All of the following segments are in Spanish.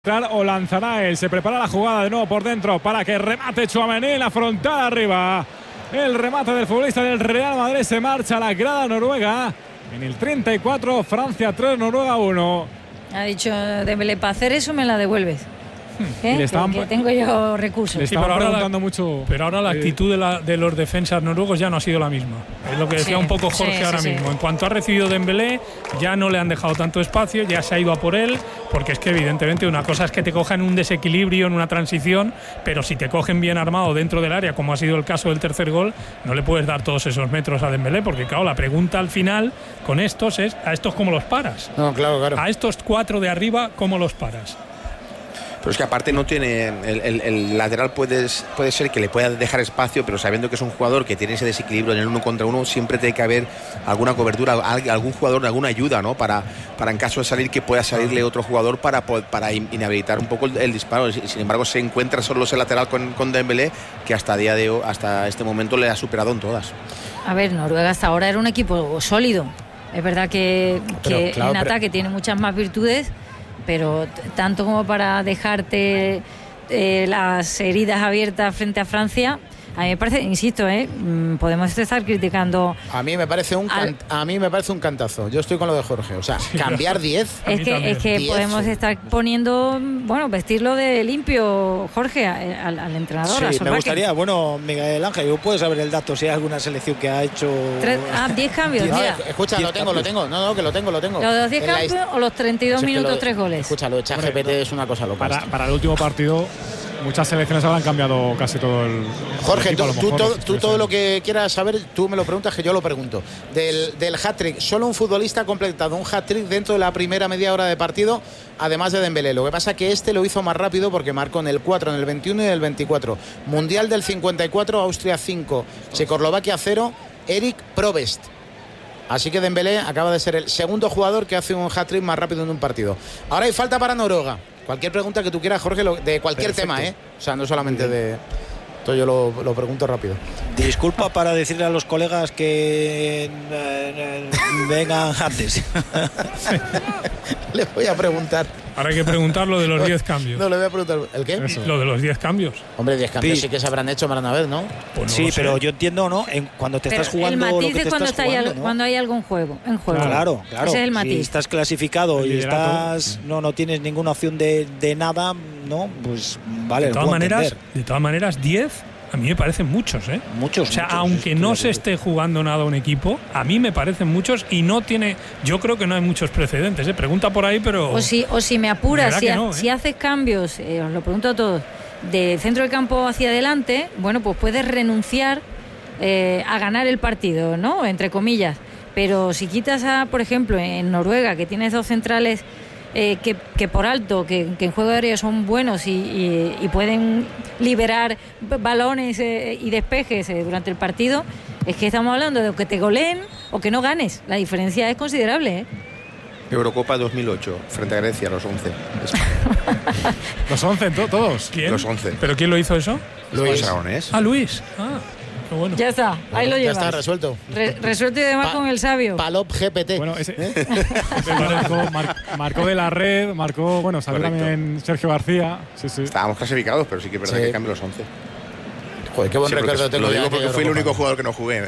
O lanzará él, se prepara la jugada de nuevo por dentro para que remate Tchouaméni en la frontal arriba. El remate del futbolista del Real Madrid, se marcha a la grada noruega. En el 34, Francia 3, Noruega 1. Ha dicho Dembélé, para hacer eso me la devuelves. Le estaban, que tengo yo recursos. Le estaban preguntando mucho. Pero ahora la actitud de los defensas noruegos ya no ha sido la misma. Es lo que decía un poco Jorge ahora mismo. En cuanto ha recibido Dembélé, ya no le han dejado tanto espacio, ya se ha ido a por él, porque es que evidentemente una cosa es que te cojan un desequilibrio en una transición, pero si te cogen bien armado dentro del área, como ha sido el caso del tercer gol, no le puedes dar todos esos metros a Dembélé, porque claro, la pregunta al final con estos es, ¿a estos cómo los paras? No, claro. A estos 4 de arriba, ¿cómo los paras? Pero es que aparte no tiene el lateral, puede ser que le pueda dejar espacio, pero sabiendo que es un jugador que tiene ese desequilibrio en el 1 contra 1, siempre tiene que haber alguna cobertura, algún jugador, alguna ayuda, ¿no? Para en caso de salir, que pueda salirle otro jugador para inhabilitar un poco el disparo. Sin embargo, se encuentra solo ese lateral con Dembélé, que hasta este momento le ha superado en todas. A ver, Noruega hasta ahora era un equipo sólido. Es verdad que en ataque tiene muchas más virtudes, pero tanto como para dejarte las heridas abiertas frente a Francia, a mí me parece, insisto, podemos estar criticando. A mí me parece un cantazo. Yo estoy con lo de Jorge. O sea, cambiar 10. Es que 10. Podemos estar poniendo, vestirlo de limpio, Jorge, al entrenador. Sí, me gustaría, Miguel Ángel, ¿tú puedes saber el dato si hay alguna selección que ha hecho 10 cambios? Mira. Escucha, lo tengo. No, que lo tengo. ¿Los 10 cambios o los 32 minutos, 3 goles? Escucha, lo de ChatGPT es una cosa loca. Para el último partido, muchas selecciones habrán cambiado casi todo el... Jorge, tú todo lo que quieras saber, tú me lo preguntas, que yo lo pregunto. Del hat-trick, solo un futbolista ha completado un hat-trick dentro de la primera media hora de partido, además de Dembélé. Lo que pasa es que este lo hizo más rápido porque marcó en el 4, en el 21 y en el 24. Mundial del 54, Austria 5, Checoslovaquia 0, Eric Probest. Así que Dembélé acaba de ser el segundo jugador que hace un hat-trick más rápido en un partido. Ahora hay falta para Noruega. Cualquier pregunta que tú quieras, Jorge, de cualquier tema, O sea, no solamente de... Esto yo lo pregunto rápido. Disculpa para decirle a los colegas que vengan antes. Le voy a preguntar. Ahora hay que preguntar lo de los 10 cambios. No, le voy a preguntar. ¿El qué? Eso. Lo de los 10 cambios. Hombre, 10 cambios sí que se habrán hecho más una vez, ¿no? Pues no sí, pero yo entiendo, ¿no? Cuando te estás jugando el matiz lo que es cuando hay algo en juego. Claro. Ese es el matiz. Si estás clasificado y no tienes ninguna opción de nada, ¿no? Pues vale. De todas maneras, 10 a mí me parecen muchos, ¿eh? Muchos. O sea, aunque no se esté jugando nada un equipo, a mí me parecen muchos y no tiene... Yo creo que no hay muchos precedentes, ¿eh? Pregunta por ahí, pero... O si me apuras, si haces cambios, os lo pregunto a todos, de centro del campo hacia adelante, pues puedes renunciar a ganar el partido, ¿no? Entre comillas. Pero si quitas por ejemplo, en Noruega, que tienes dos centrales... que por alto, que en juego aéreo son buenos y pueden liberar balones y despejes durante el partido, es que estamos hablando de que te goleen o que no ganes. La diferencia es considerable, Eurocopa 2008, frente a Grecia, los 11. ¿Los 11 todos? ¿Quién? Los 11. ¿Pero quién lo hizo eso? Luis Aragonés. Luis. Bueno. Ya está, ahí lo llevas. Ya está resuelto. Resuelto y además con el sabio. Palop GPT. Bueno, ese marcó de la red, salió también Sergio García. Sí. Estábamos clasificados, pero sí que es verdad que cambio los 11. Joder, qué buen recuerdo tengo. Lo digo porque fui el único jugador que no jugué.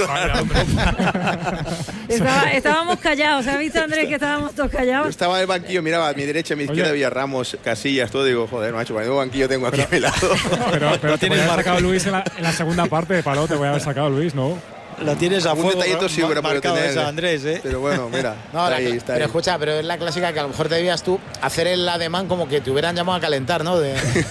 Estábamos callados, ¿has visto, Andrés, que estábamos todos callados? Yo estaba en el banquillo, miraba a mi derecha, a mi izquierda, Villarramos, Casillas, todo. Digo, joder, macho, cuando banquillo tengo aquí a mi lado. Pero te voy a haber sacado Luis en la segunda parte de Paló, te voy a haber sacado Luis, ¿no? Lo tienes a fuego. Un detallito sí hubiera podido tener, esa, Andrés, Pero bueno, mira. Está ahí. Escucha, pero es la clásica que a lo mejor debías tú hacer el ademán como que te hubieran llamado a calentar, ¿no?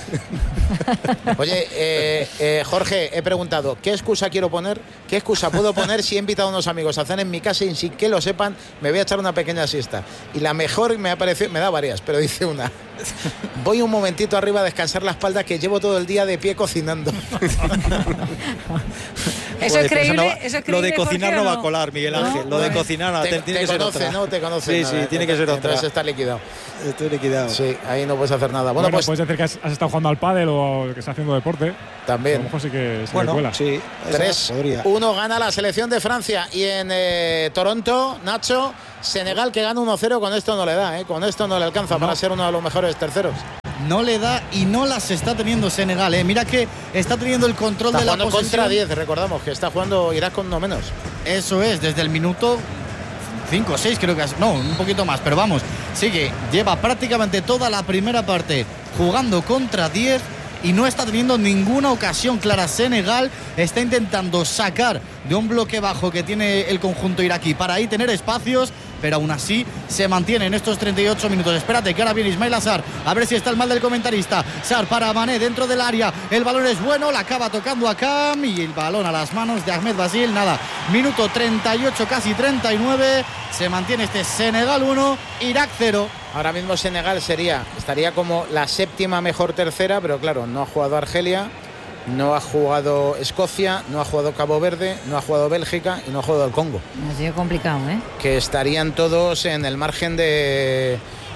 Oye, Jorge, he preguntado, ¿qué excusa quiero poner? ¿Qué excusa puedo poner si he invitado a unos amigos a cenar en mi casa y sin que lo sepan me voy a echar una pequeña siesta? Y la mejor me ha parecido, me da varias, pero dice una: voy un momentito arriba a descansar la espalda, que llevo todo el día de pie cocinando. Eso es creíble, lo de cocinar no va a colar, Miguel Ángel. Lo de cocinar tiene que ser otra. No te conoce. Sí, tiene que ser otra. Entonces está liquidado. Estoy liquidado. Sí, ahí no puedes hacer nada. Bueno, pues puedes decir que has estado jugando al pádel o que estás haciendo deporte. También. A lo mejor sí que se me cuela. Sí. 3-1 gana la selección de Francia. Y en Toronto, Nacho, Senegal que gana 1-0. Con esto no le da, Con esto no le alcanza para ser uno de los mejores terceros. No le da y no las está teniendo Senegal, Mira que está teniendo el control de la posesión. Contra 10, recordamos que está jugando Irak con uno menos. Eso es, desde el minuto 5 o 6 creo que no, un poquito más, pero vamos, sigue, lleva prácticamente toda la primera parte jugando contra 10 y no está teniendo ninguna ocasión clara. Senegal está intentando sacar de un bloque bajo que tiene el conjunto iraquí para ahí tener espacios, pero aún así se mantiene en estos 38 minutos. Espérate que ahora viene Ismail Assar, a ver si está el mal del comentarista. Sar para Mané dentro del área, el balón es bueno, la acaba tocando a Cam y el balón a las manos de Ahmed Basil. Nada, minuto 38, casi 39, se mantiene este Senegal 1, Irak 0. Ahora mismo Senegal estaría como la séptima mejor tercera, pero claro, no ha jugado Argelia, no ha jugado Escocia, no ha jugado Cabo Verde, no ha jugado Bélgica y no ha jugado el Congo. Ha sido complicado, Que estarían todos en el margen de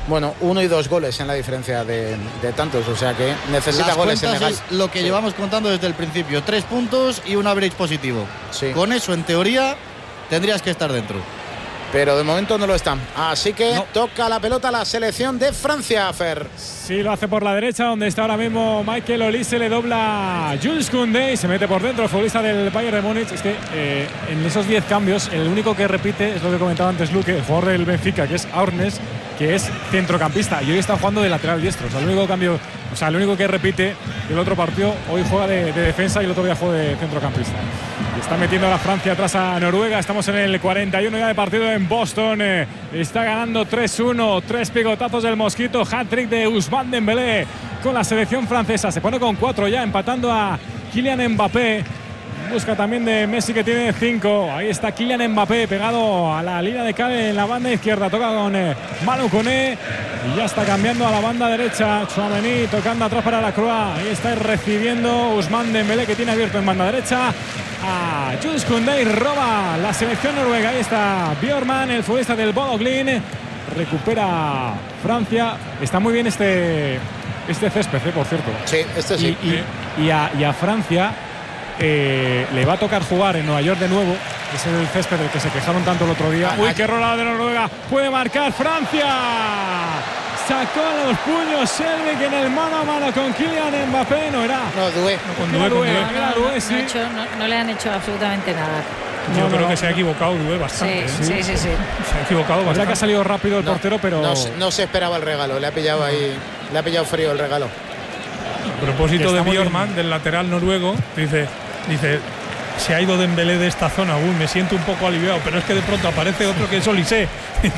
1 y 2 goles en la diferencia de tantos, o sea que necesita las goles Senegal. Es lo que llevamos contando desde el principio, 3 puntos y un average positivo. Sí. Con eso, en teoría, tendrías que estar dentro. Pero de momento no lo están. Así que toca la pelota a la selección de Francia, Fer. Sí, lo hace por la derecha, donde está ahora mismo Michael Olise, le dobla a Jules Koundé y se mete por dentro el futbolista del Bayern de Múnich. Es que en esos 10 cambios, el único que repite es lo que comentaba antes Luque, el jugador del Benfica, que es Aurnes, que es centrocampista y hoy está jugando de lateral diestro. O sea, el único que repite del otro partido, hoy juega de defensa y el otro día juega de centrocampista. Y está metiendo a la Francia atrás a Noruega. Estamos en el 41 ya de partido en Boston. Está ganando 3-1, 3 picotazos del Mosquito, hat-trick de Ousmane Dembélé con la selección francesa. Se pone con 4 ya, empatando a Kylian Mbappé. Busca también de Messi, que tiene 5. Ahí está Kylian Mbappé pegado a la línea de Cabe en la banda izquierda. Toca con Manu Koné y ya está cambiando a la banda derecha. Tchouaméni tocando atrás para Lacroix. Ahí está recibiendo Ousmane Dembélé, que tiene abierto en banda derecha a Jules Koundé y roba la selección noruega. Ahí está Bjorman, el futbolista del Bodo Glimt. Recupera Francia. Está muy bien este césped, por cierto. Sí, este sí. Y a Francia le va a tocar jugar en Nueva York de nuevo. Es el césped del que se quejaron tanto el otro día. Uy, qué rolada de Noruega. Puede marcar Francia. Sacó los puños Selby, que en el mano a mano con Kylian Mbappé no era. No, Doué. No le han hecho absolutamente nada. Yo creo que se ha equivocado Doué bastante. Sí. Se ha equivocado bastante. Verdad que ha salido rápido el portero, pero no se esperaba el regalo. Le ha pillado frío el regalo. A propósito de Bjorman, del lateral noruego, dice, se ha ido Dembélé de esta zona. Uy, me siento un poco aliviado, pero es que de pronto aparece otro que es Olise.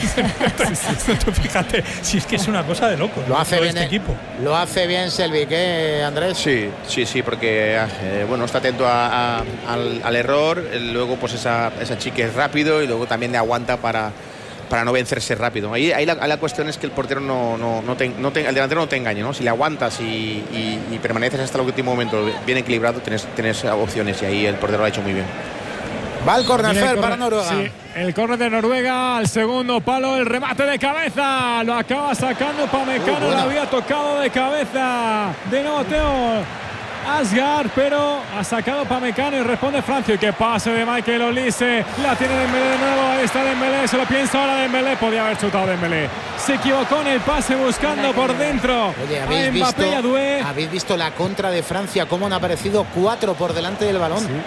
Fíjate, si es que es una cosa de loco. Lo hace bien este equipo. Lo hace bien Selby, ¿qué, Andrés? Sí, porque está atento al error. Luego pues esa chica es rápido y luego también le aguanta para no vencerse rápido. Ahí la cuestión es que el portero el delantero no te engañe, ¿no? Si le aguantas y permaneces hasta el último momento bien equilibrado, tienes opciones, y ahí el portero lo ha hecho muy bien. Va el córner para Noruega. Sí, el córner de Noruega al segundo palo, el remate de cabeza. Lo acaba sacando Pamecano, lo había tocado de cabeza. De nuevo Theo Asgard, pero ha sacado Pamecano y responde Francia. Y qué pase de Michael Olise. La tiene Dembélé de nuevo. Ahí está Dembélé. Se lo piensa ahora Dembélé. Podía haber chutado Dembélé. Se equivocó en el pase buscando por dentro. Oye, ¿habéis visto la contra de Francia? Cómo han aparecido 4 por delante del balón. Sí.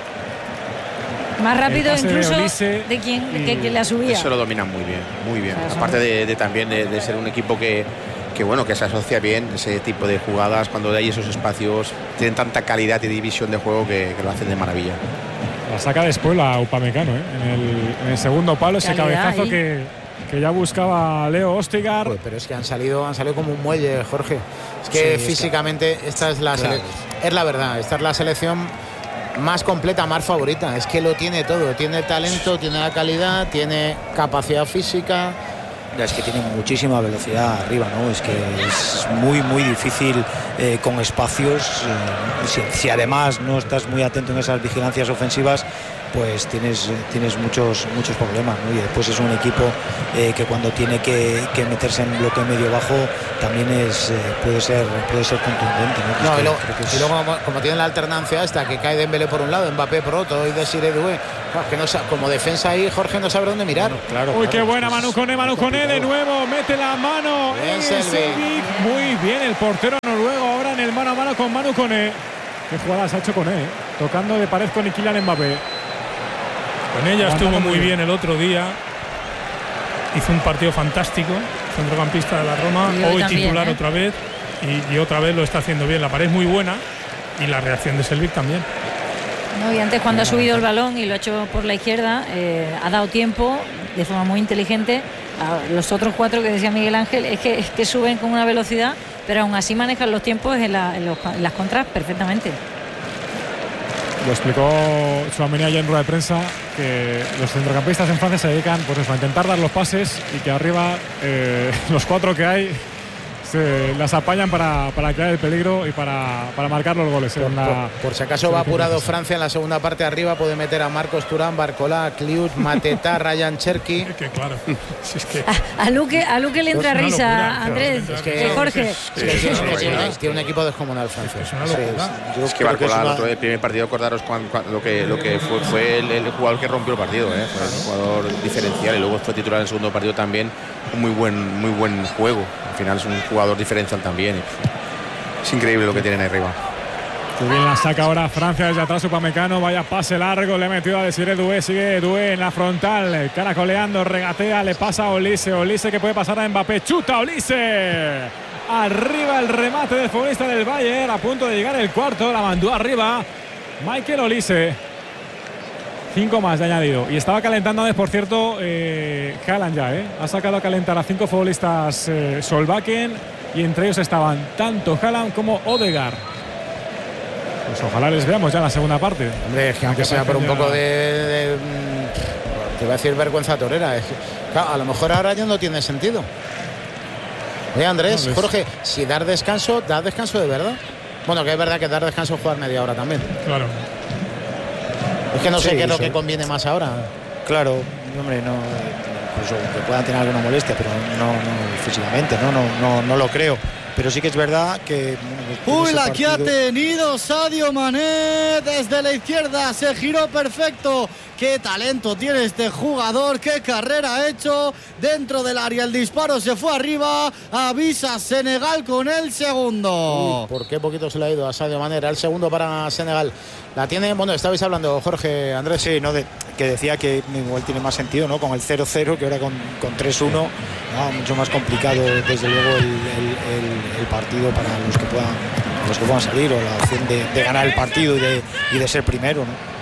Más rápido incluso de quien la subía. Eso lo dominan muy bien. O sea, aparte de también de ser un equipo que se asocia bien ese tipo de jugadas, cuando hay esos espacios, tienen tanta calidad y división de juego que lo hacen de maravilla. La saca después la Upamecano, en el segundo palo, ese cabezazo que ya buscaba Leo Ostigar. Pues, pero es que han salido como un muelle, Jorge. Es que físicamente esta es es la verdad, esta es la selección más completa, más favorita. Es que lo tiene todo, tiene talento, tiene la calidad, tiene capacidad física. Es que tiene muchísima velocidad arriba, ¿no? Es que es muy, muy difícil con espacios. Si además no estás muy atento en esas vigilancias ofensivas, pues tienes muchos problemas, ¿no? Y después es un equipo que cuando tiene que meterse en bloque medio-bajo también puede ser contundente, ¿no? Y luego como tiene la alternancia esta, que cae Dembélé por un lado, Mbappé por otro, y Desiré Doué, que no sabe, como defensa ahí Jorge no sabe dónde mirar. Claro, qué buena Manu Koné de nuevo, mete la mano en Selvik. Muy bien el portero noruego ahora en el mano a mano con Manu Koné. Qué jugadas ha hecho Koné, tocando de pared con Kylian Mbappé. Con ella estuvo muy bien el otro día. Hizo un partido fantástico, centrocampista de la Roma, hoy también, titular otra vez, y otra vez lo está haciendo bien. La pared es muy buena y la reacción de Selvik también. No, y antes cuando ha subido el balón y lo ha hecho por la izquierda, ha dado tiempo de forma muy inteligente a los otros 4 que decía Miguel Ángel, es que suben con una velocidad, pero aún así manejan los tiempos en las contras perfectamente. Lo explicó Tchouaméni ayer en rueda de prensa, que los centrocampistas en Francia se dedican a intentar dar los pases y que arriba los 4 que hay se las apañan para crear el peligro y para marcar los goles. Por si acaso va apurado Francia en la segunda parte, arriba puede meter a Marcos Thuram, Barcola, Kliut, Mateta, Ryan Cherki. Claro. A Luque le entra risa, locura, Andrés. Jorge. Tiene un equipo descomunal Francia. Es que Barcola, el primer partido, acordaros lo que fue el jugador que rompió el partido. Fue un jugador diferencial y luego fue titular en el segundo partido también. Un muy buen juego. Al final es un jugador diferencial también. Es increíble lo que tienen ahí arriba. Qué bien la saca ahora Francia desde atrás. Upamecano, vaya pase largo, le metió a Desiré Doué, sigue Doué en la frontal, caracoleando, regatea, le pasa a Olise que puede pasar a Mbappé, chuta Olise, arriba el remate del futbolista del Bayern, a punto de llegar el cuarto, la mandó arriba Michael Olise. 5 más de añadido. Y estaba calentando antes, por cierto, Haaland ya, ha sacado a calentar a 5 futbolistas Solbakken, y entre ellos estaban tanto Haaland como Odegaard. Pues ojalá les veamos ya en la segunda parte. Hombre, es que aunque sea por un poco te voy a decir vergüenza torera. Claro, a lo mejor ahora ya no tiene sentido. Oye, Andrés, no, Jorge, si dar descanso de verdad. Bueno, que es verdad que dar descanso es jugar media hora también. Claro. Es que no sé qué es lo que conviene más ahora. Claro, hombre, no, incluso que puedan tener alguna molestia, pero no físicamente, no lo creo. Pero sí que es verdad que... ¡Uy, la que ha tenido Sadio Mané desde la izquierda! Se giró perfecto. ¡Qué talento tiene este jugador! ¡Qué carrera ha hecho dentro del área! El disparo se fue arriba. Avisa Senegal con el segundo. Uy, ¿por qué poquito se le ha ido a Sadio Mané? Era el segundo para Senegal. La tiene... Bueno, estabais hablando, Jorge, Andrés. Sí, ¿no? Que decía que igual tiene más sentido, ¿no? Con el 0-0 que ahora con 3-1. Mucho más complicado, desde luego, el partido para los que puedan salir, o la opción de ganar el partido y de ser primero, ¿no?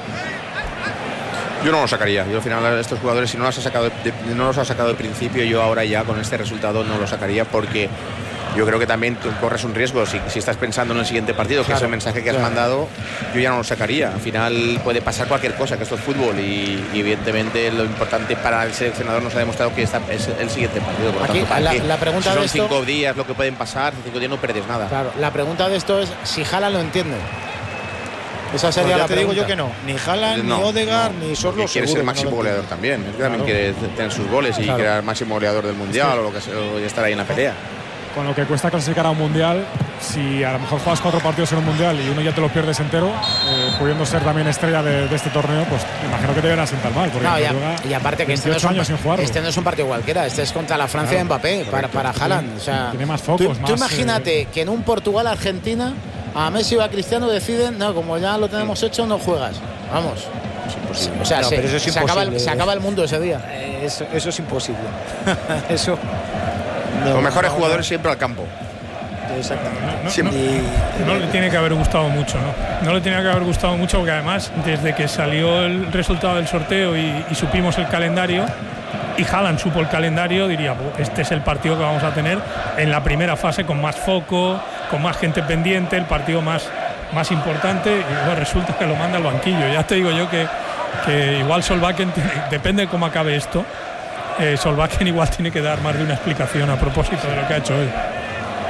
Yo no lo sacaría. Yo al final estos jugadores, si no los ha sacado de principio, yo ahora ya con este resultado no lo sacaría, porque yo creo que también corres un riesgo. Si estás pensando en el siguiente partido, que es el mensaje que has mandado, yo ya no lo sacaría. Al final puede pasar cualquier cosa, que esto es fútbol, y evidentemente lo importante para el seleccionador nos ha demostrado que es el siguiente partido. Por aquí tanto, la pregunta si de son 5 días lo que pueden pasar, 5 días no pierdes nada. Claro, la pregunta de esto es si Haaland lo entiende. Esa sería la pregunta. Digo yo que no. Ni Haaland, ni Odegaard, ni Sorlo. Quiere ser máximo goleador también. Él también quiere tener sus goles y crear máximo goleador del mundial, o lo que sea, y estar ahí en la pelea. Con lo que cuesta clasificar a un mundial, si a lo mejor juegas 4 partidos en un mundial y uno ya te lo pierdes entero, pudiendo ser también estrella de este torneo, pues imagino que te van a sentar mal. Porque y aparte que este no es un partido cualquiera, este es contra la Francia de Mbappé, para Haaland. O sea, tiene más focos. Tú imagínate que en un Portugal-Argentina a Messi o a Cristiano deciden, no, como ya lo tenemos hecho, no juegas. Vamos. O sea, se acaba el mundo ese día. Eso es imposible. Eso. Los mejores jugadores siempre al campo. Exactamente. No le tiene que haber gustado mucho, ¿no? No le tiene que haber gustado mucho, porque además, desde que salió el resultado del sorteo y supimos el calendario, y Haaland supo el calendario, diría, este es el partido que vamos a tener en la primera fase, con más foco, con más gente pendiente, el partido más importante, y luego resulta que lo manda al banquillo. Ya te digo yo que igual Solbakken, depende de cómo acabe esto, Solbakken igual tiene que dar más de una explicación a propósito de lo que ha hecho hoy.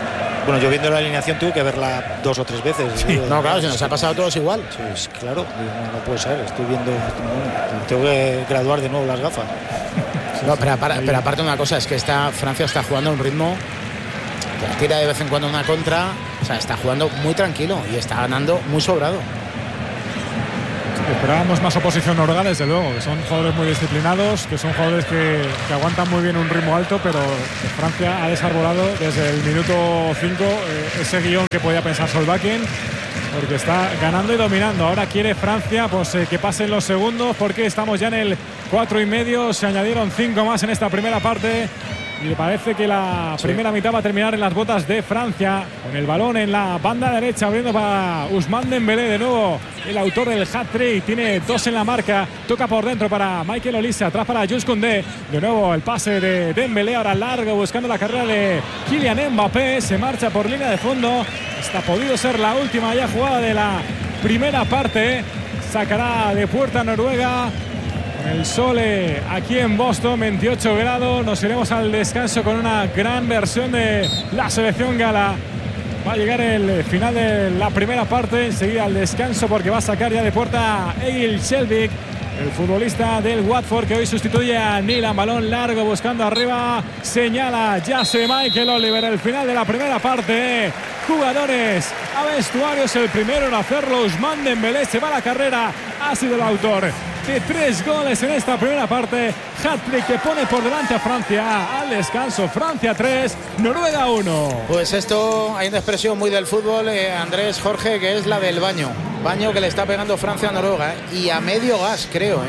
Bueno, yo viendo la alineación tuve que verla 2 o 3 veces. Sí. No, claro, se nos ha pasado todos igual. Sí, claro, no puede ser. Estoy viendo, tengo que graduar de nuevo las gafas. No, pero aparte una cosa, es que Francia está jugando a un ritmo, tira de vez en cuando una contra, o sea, está jugando muy tranquilo y está ganando muy sobrado. Esperábamos más oposición noruega, desde luego, que son jugadores muy disciplinados, que son jugadores que aguantan muy bien un ritmo alto, pero Francia ha desarbolado desde el minuto 5 ese guión que podía pensar Solbakken, porque está ganando y dominando. Ahora quiere Francia pues que pasen los segundos, porque estamos ya en el 4,5, se añadieron 5 más en esta primera parte. Y parece que la primera mitad va a terminar en las botas de Francia, con el balón en la banda derecha, abriendo para Ousmane Dembélé, de nuevo el autor del hat-trick, tiene 2 en la marca, toca por dentro para Michael Olise, atrás para Jules Koundé, de nuevo el pase de Dembélé, ahora largo buscando la carrera de Kylian Mbappé, se marcha por línea de fondo, esta ha podido ser la última ya jugada de la primera parte, sacará de puerta Noruega. El sol aquí en Boston, 28 grados. Nos iremos al descanso con una gran versión de la selección gala. Va a llegar el final de la primera parte. Enseguida al descanso, porque va a sacar ya de puerta Egil Skjelvik, el futbolista del Watford, que hoy sustituye a Nilan. Balón largo buscando arriba. Señala Jesse Michael Oliver. El final de la primera parte. Jugadores a vestuarios. El primero en hacerlo, Ousmane Dembélé, se va a la carrera. Ha sido el autor de 3 goles en esta primera parte. Hat-trick que pone por delante a Francia. Al descanso, Francia 3, Noruega 1. Pues esto, hay una expresión muy del fútbol, Andrés, Jorge, que es la del baño. Baño que le está pegando Francia a Noruega, y a medio gas, creo.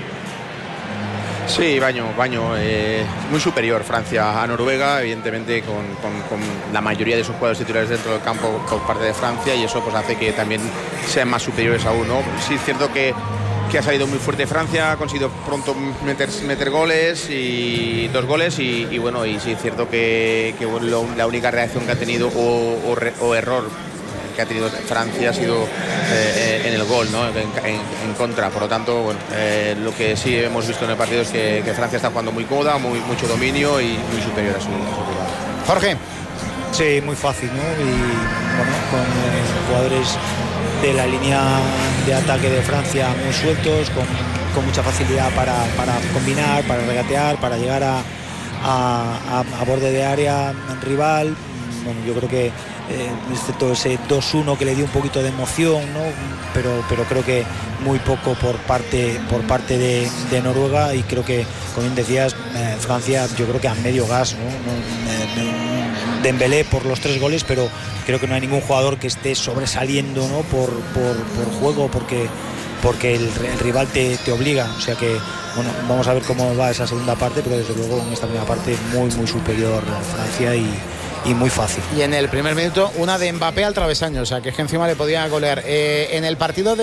Sí, baño. Muy superior Francia a Noruega, evidentemente con la mayoría de sus jugadores titulares dentro del campo por parte de Francia, y eso pues hace que también sean más superiores aún, ¿no? Sí, es cierto que ha salido muy fuerte Francia, ha conseguido pronto meter goles, y 2 goles, y bueno, y sí es cierto que la única reacción que ha tenido o error que ha tenido Francia ha sido en el gol, ¿no? en contra. Por lo tanto, bueno, lo que sí hemos visto en el partido es que Francia está jugando muy cómoda, mucho dominio y muy superior a su rival. Jorge. Sí, muy fácil, ¿no? Y bueno, con jugadores de la línea de ataque de Francia muy sueltos, con mucha facilidad para combinar, para regatear, para llegar a borde de área rival. Bueno, yo creo que excepto ese 2-1 que le dio un poquito de emoción, ¿no? pero creo que muy poco por parte de Noruega, y creo que, como bien decías, Francia yo creo que a medio gas, ¿no? Dembélé por los 3 goles, pero creo que no hay ningún jugador que esté sobresaliendo, ¿no? por juego, porque el rival te obliga. O sea que, bueno, vamos a ver cómo va esa segunda parte, pero desde luego en esta primera parte muy superior a Francia y muy fácil. Y en el primer minuto una de Mbappé al travesaño, o sea que es que encima le podía golear. En el partido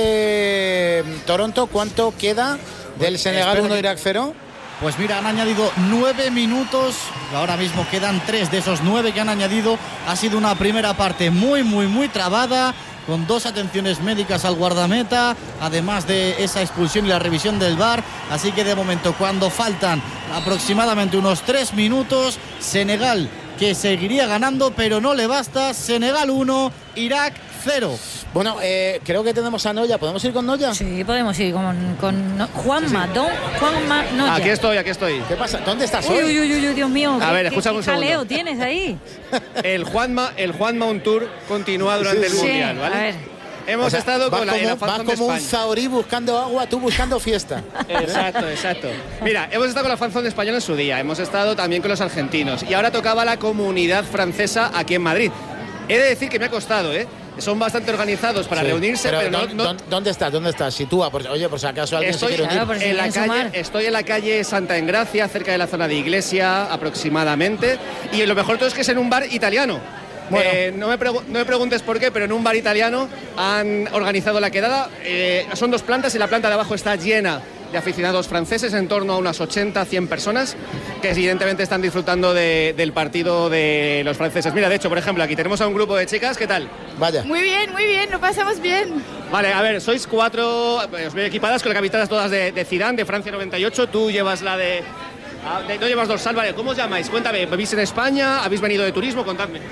de Toronto, ¿cuánto queda del Senegal 1, Irak 0? Pues mira, han añadido 9 minutos, ahora mismo quedan 3 de esos 9 que han añadido. Ha sido una primera parte muy trabada, con 2 atenciones médicas al guardameta, además de esa expulsión y la revisión del VAR. Así que de momento, cuando faltan aproximadamente unos 3 minutos, Senegal, que seguiría ganando, pero no le basta. Senegal 1, Irak 0. Bueno, creo que tenemos a Noya. ¿Podemos ir con Noya? Sí, podemos ir con Juanma. Sí. Juanma Noya. Aquí estoy. ¿Qué pasa? ¿Dónde estás hoy? Uy, Dios mío. A ver, escucha un segundo. ¿Qué jaleo tienes ahí? El Juanma On Tour continúa durante el Mundial, ¿vale? A ver. Hemos estado con la Vas como un zaurí buscando agua, tú buscando fiesta. Exacto. Mira, hemos estado con la fanzone española en su día, hemos estado también con los argentinos, y ahora tocaba la comunidad francesa aquí en Madrid. He de decir que me ha costado, son bastante organizados para reunirse, pero no... ¿Dónde estás? Sitúa, oye, por si acaso alguien se quiere unir. Estoy en la calle Santa Engracia, cerca de la zona de Iglesia, aproximadamente, y lo mejor de todo es que es en un bar italiano. Bueno. No me preguntes por qué, pero en un bar italiano han organizado la quedada. Son 2 plantas, y la planta de abajo está llena de aficionados franceses, en torno a unas 80-100 personas, que evidentemente están disfrutando del partido de los franceses. Mira, de hecho, por ejemplo, aquí tenemos a un grupo de chicas. ¿Qué tal? Vaya. Muy bien, lo pasamos bien. Vale, a ver, sois 4, os veo equipadas con las camisetas todas de Zidane, de Francia 98. Tú llevas la de... No llevas dorsal, vale. ¿Cómo os llamáis? Cuéntame, ¿vivís en España? ¿Habéis venido de turismo? Contadme.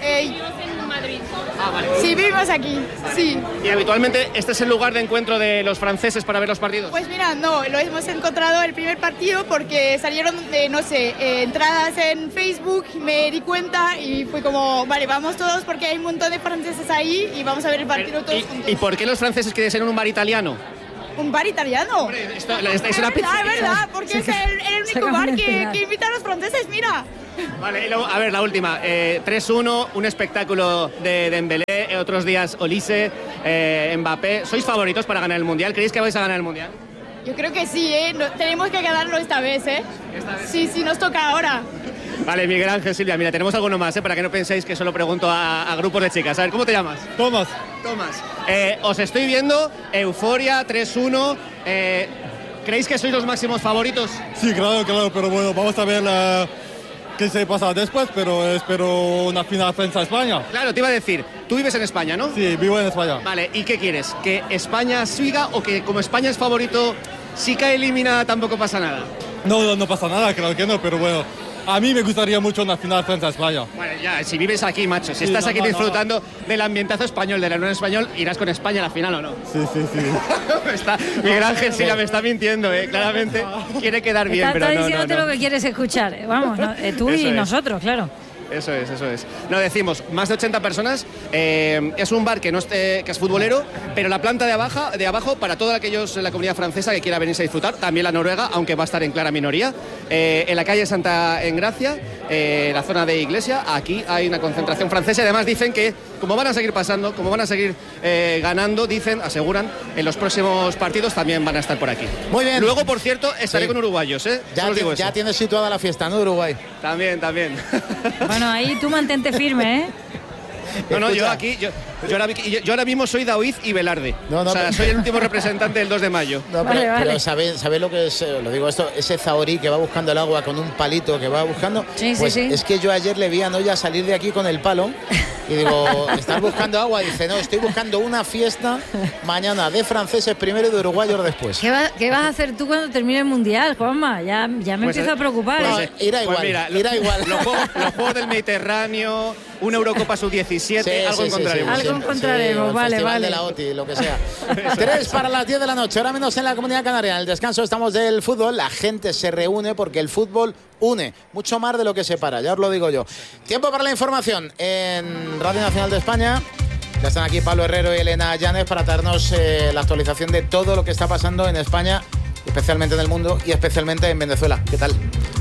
en Madrid. Ah, vale. Sí, vivimos aquí, sí. ¿Y habitualmente este es el lugar de encuentro de los franceses para ver los partidos? Pues mira, no, lo hemos encontrado el primer partido porque salieron, entradas en Facebook, me di cuenta y fue como, vale, vamos todos porque hay un montón de franceses ahí y vamos a ver el partido todos juntos. ¿Y por qué los franceses quieren ser en un bar italiano? ¿Un bar italiano? Hombre, es una pizza. Es verdad, porque es el único bar que invita a los franceses, mira. Vale, y luego, a ver, la última. 3-1, un espectáculo de Dembélé, otros días Olise, Mbappé. ¿Sois favoritos para ganar el Mundial? ¿Creéis que vais a ganar el Mundial? Yo creo que sí, tenemos que ganarlo esta vez, ¿eh? ¿Esta vez? Sí, nos toca ahora. Vale, Miguel Ángel, Silvia, mira, tenemos alguno más, para que no penséis que solo pregunto a grupos de chicas. A ver, ¿cómo te llamas? Tomás. Os estoy viendo, euforia, 3-1. ¿Creéis que sois los máximos favoritos? Sí, claro, pero bueno, vamos a ver qué se pasa después, pero espero una final Francia-España. Claro, te iba a decir, tú vives en España, ¿no? Sí, vivo en España. Vale, ¿y qué quieres? ¿Que España siga o que como España es favorito, si cae eliminada tampoco pasa nada? No pasa nada, claro que no, pero bueno, a mí me gustaría mucho una final Francia-España. Bueno, ya, si vives aquí, macho, si estás aquí disfrutando del ambientazo español, de la Unión Español, irás con España a la final, ¿o no? Sí. Miguel Ángel Silva me está mintiendo, claramente quiere quedar bien, pero no. Está diciéndote lo que quieres escuchar, vamos, tú y nosotros, claro. Eso es. No, decimos, más de 80 personas, es un bar que es futbolero, pero la planta de abajo para todos aquellos en la comunidad francesa que quiera venirse a disfrutar, también la noruega, aunque va a estar en clara minoría, en la calle Santa Engracia, la zona de Iglesia, aquí hay una concentración francesa y además dicen que como van a seguir pasando, como van a seguir ganando, aseguran, en los próximos partidos también van a estar por aquí. Muy bien. Luego, por cierto, estaré con uruguayos, Ya tienes situada la fiesta, ¿no, de Uruguay? También. Bueno, ahí tú mantente firme, ¿eh? No, yo ahora mismo soy Daoiz y Velarde. Soy el último representante del 2 de mayo. Pero ¿sabéis lo que es? Lo digo esto, ese zahorí que va buscando el agua con un palito que va buscando. Sí. Es que yo ayer le vi a Noya salir de aquí con el palo y digo, ¿estás buscando agua? Y dice, no, estoy buscando una fiesta mañana de franceses primero y de uruguayos después. ¿Qué vas a hacer tú cuando termine el Mundial, Juanma? Ya me empiezo a preocupar. Irá igual. Los Juegos del Mediterráneo, una Eurocopa Sub-17, algo encontraremos. Algo encontraremos, vale. De la OTI, lo que sea. 3 para las 10 de la noche, ahora menos en la Comunidad Canaria. En el descanso estamos del fútbol, la gente se reúne porque el fútbol une, mucho más de lo que separa, ya os lo digo yo. Tiempo para la información en Radio Nacional de España. Ya están aquí Pablo Herrero y Elena Llanes para darnos la actualización de todo lo que está pasando en España, especialmente en el mundo y especialmente en Venezuela. ¿Qué tal?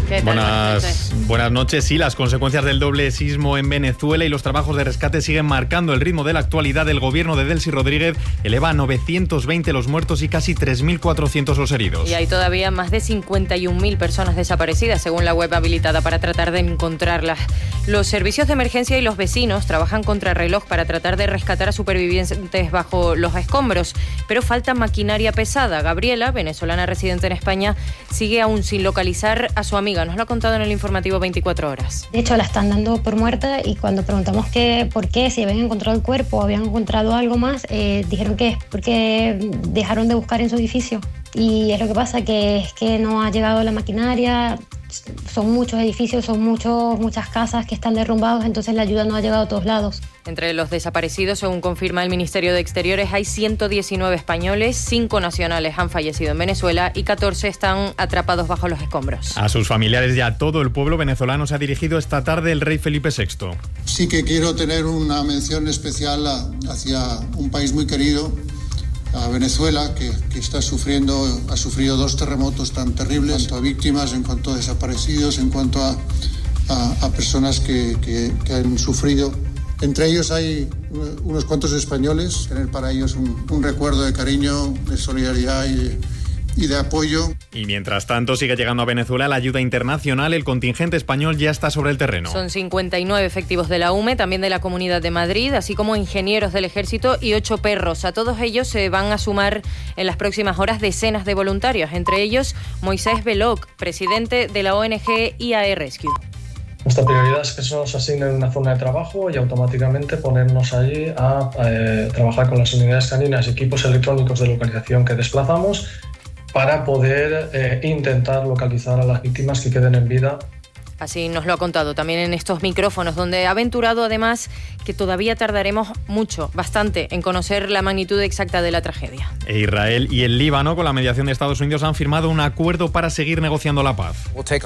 Buenas noches. Sí, las consecuencias del doble sismo en Venezuela y los trabajos de rescate siguen marcando el ritmo de la actualidad. El gobierno de Delcy Rodríguez eleva a 920 los muertos y casi 3.400 los heridos. Y hay todavía más de 51.000 personas desaparecidas, según la web habilitada para tratar de encontrarlas. Los servicios de emergencia y los vecinos trabajan contrarreloj para tratar de rescatar a supervivientes bajo los escombros, pero falta maquinaria pesada. Gabriela, venezolana residente en España, sigue aún sin localizar a su amiga. Nos lo ha contado en el informativo 24 horas. De hecho, la están dando por muerta y cuando preguntamos por qué, si habían encontrado el cuerpo o habían encontrado algo más, dijeron que es porque dejaron de buscar en su edificio. Y es lo que pasa, que es que no ha llegado la maquinaria. Son muchos edificios, son muchas casas que están derrumbados, entonces la ayuda no ha llegado a todos lados. Entre los desaparecidos, según confirma el Ministerio de Exteriores, hay 119 españoles, 5 nacionales han fallecido en Venezuela y 14 están atrapados bajo los escombros. A sus familiares y a todo el pueblo venezolano se ha dirigido esta tarde el rey Felipe VI. Sí que quiero tener una mención especial hacia un país muy querido, a Venezuela, que ha sufrido 2 terremotos tan terribles, en cuanto a víctimas, en cuanto a desaparecidos, en cuanto a personas que han sufrido. Entre ellos hay unos cuantos españoles, tener para ellos un recuerdo de cariño, de solidaridad y de apoyo. Y mientras tanto sigue llegando a Venezuela la ayuda internacional. El contingente español ya está sobre el terreno. Son 59 efectivos de la UME, también de la Comunidad de Madrid, así como ingenieros del Ejército y 8 perros. A todos ellos se van a sumar en las próximas horas decenas de voluntarios, entre ellos Moisés Belloc, presidente de la ONG IAE Rescue. Nuestra prioridad es que se nos asigne una zona de trabajo y automáticamente ponernos allí a trabajar con las unidades caninas y equipos electrónicos de localización que desplazamos para poder intentar localizar a las víctimas que queden en vida Así nos lo ha contado también en estos micrófonos, donde ha aventurado además que todavía tardaremos mucho, bastante, en conocer la magnitud exacta de la tragedia. Israel y el Líbano, con la mediación de Estados Unidos, han firmado un acuerdo para seguir negociando la paz.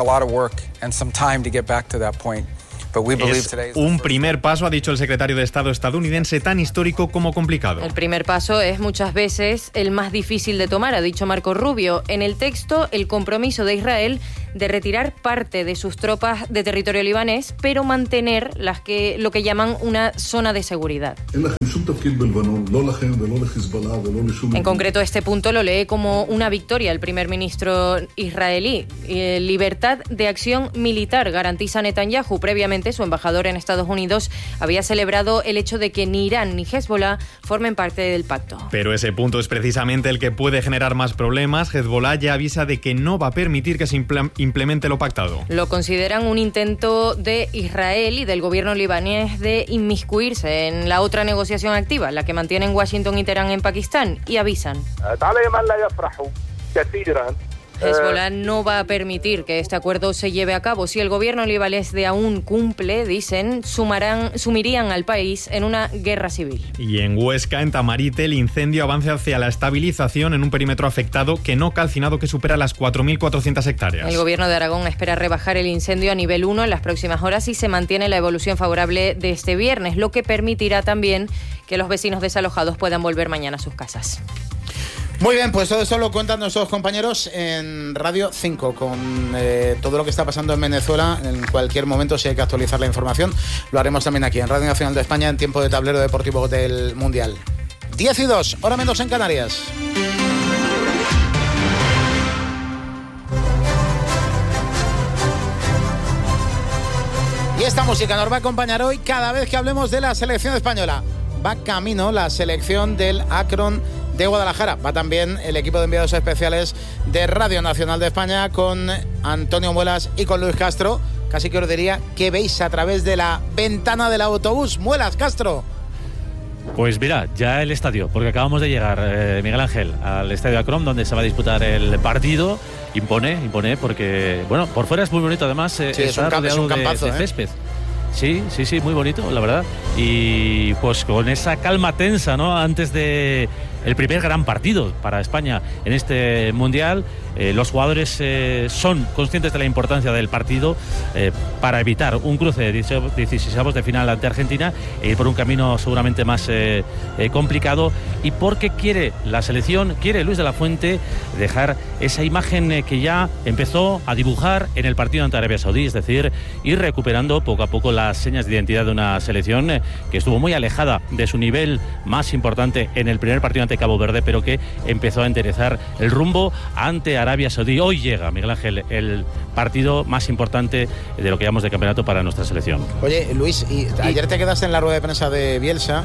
Es un primer paso, ha dicho el secretario de Estado estadounidense, tan histórico como complicado. El primer paso es muchas veces el más difícil de tomar, ha dicho Marco Rubio. En el texto, el compromiso de Israel de retirar parte de sus tropas de territorio libanés, pero mantener lo que llaman una zona de seguridad. En concreto, este punto lo lee como una victoria el primer ministro israelí. Libertad de acción militar, garantiza Netanyahu. Previamente, su embajador en Estados Unidos había celebrado el hecho de que ni Irán ni Hezbollah formen parte del pacto. Pero ese punto es precisamente el que puede generar más problemas. Hezbollah ya avisa de que no va a permitir que se implemente lo pactado. Lo consideran un intento de Israel y del gobierno libanés de inmiscuirse en la otra negociación activa, la que mantienen Washington y Teherán en Pakistán, y avisan. Hezbollah no va a permitir que este acuerdo se lleve a cabo. Si el gobierno libanés de aún cumple, dicen, sumirían al país en una guerra civil. Y en Huesca, en Tamarite, el incendio avanza hacia la estabilización en un perímetro afectado que no calcinado que supera las 4.400 hectáreas. El gobierno de Aragón espera rebajar el incendio a nivel 1 en las próximas horas y se mantiene la evolución favorable de este viernes, lo que permitirá también que los vecinos desalojados puedan volver mañana a sus casas. Muy bien, pues todo eso lo cuentan nuestros compañeros en Radio 5 con todo lo que está pasando en Venezuela. En cualquier momento, si hay que actualizar la información, lo haremos también aquí en Radio Nacional de España en tiempo de tablero deportivo del Mundial. 10:02, hora menos en Canarias. Y esta música nos va a acompañar hoy cada vez que hablemos de la selección española. Va camino la selección del Akron de Guadalajara. Va también el equipo de enviados especiales de Radio Nacional de España con Antonio Muelas y con Luis Castro. Casi que os diría que veis a través de la ventana del autobús. Muelas, Castro. Pues mira, ya el estadio, porque acabamos de llegar, Miguel Ángel, al estadio Akron, donde se va a disputar el partido. Impone, porque, bueno, por fuera es muy bonito, además, sí, está rodeado de césped. Sí, muy bonito, la verdad. Y pues con esa calma tensa, ¿no? Antes de el primer gran partido para España en este Mundial, los jugadores son conscientes de la importancia del partido para evitar un cruce de 16avos de final ante Argentina e ir por un camino seguramente más complicado, y porque quiere la selección, quiere Luis de la Fuente dejar esa imagen que ya empezó a dibujar en el partido ante Arabia Saudí, es decir, ir recuperando poco a poco las señas de identidad de una selección que estuvo muy alejada de su nivel más importante en el primer partido ante Cabo Verde, pero que empezó a enderezar el rumbo ante Arabia Saudí. Hoy llega, Miguel Ángel, el partido más importante de lo que llamamos de campeonato para nuestra selección. Oye, Luis, ayer te quedaste en la rueda de prensa de Bielsa.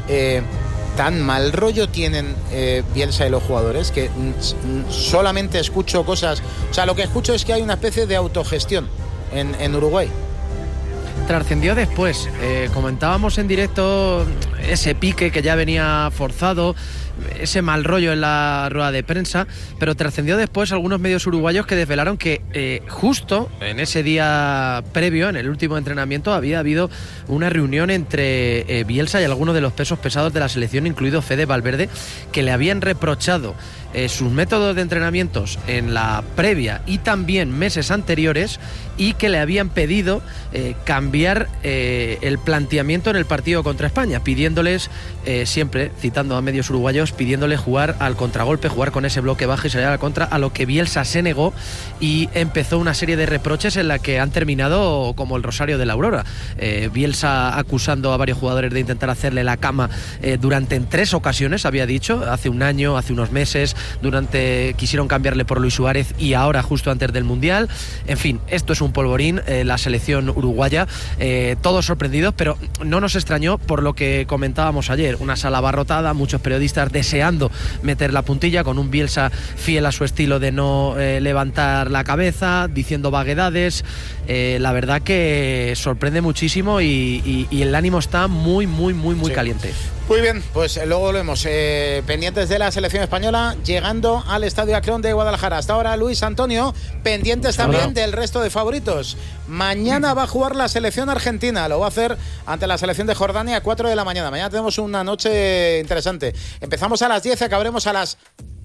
¿Tan mal rollo tienen Bielsa y los jugadores que solamente escucho cosas? O sea, lo que escucho es que hay una especie de autogestión en Uruguay. Trascendió después. Comentábamos en directo ese pique que ya venía forzado, ese mal rollo en la rueda de prensa, pero trascendió después algunos medios uruguayos que desvelaron que justo en ese día previo, en el último entrenamiento, había habido una reunión entre Bielsa y algunos de los pesos pesados de la selección, incluido Fede Valverde, que le habían reprochado sus métodos de entrenamientos en la previa y también meses anteriores, y que le habían pedido cambiar el planteamiento en el partido contra España, pidiéndoles, siempre citando a medios uruguayos, pidiéndoles jugar al contragolpe, jugar con ese bloque bajo y salir a la contra, a lo que Bielsa se negó, y empezó una serie de reproches en la que han terminado como el Rosario de la Aurora. Bielsa acusando a varios jugadores de intentar hacerle la cama en 3 ocasiones, había dicho, hace un año, hace unos meses, quisieron cambiarle por Luis Suárez y ahora justo antes del Mundial. En fin, esto es un polvorín, la selección uruguaya, todos sorprendidos, pero no nos extrañó por lo que comentábamos ayer, una sala abarrotada, muchos periodistas deseando meter la puntilla, con un Bielsa fiel a su estilo de no levantar la cabeza, diciendo vaguedades. La verdad que sorprende muchísimo y el ánimo está muy caliente. Muy bien, pues luego volvemos. Pendientes de la selección española llegando al Estadio Akron de Guadalajara. Hasta ahora, Luis Antonio, pendientes también del resto de favoritos. Mañana va a jugar la selección argentina. Lo va a hacer ante la selección de Jordania a 4 de la mañana. Mañana tenemos una noche interesante. Empezamos a las 10 y acabaremos a las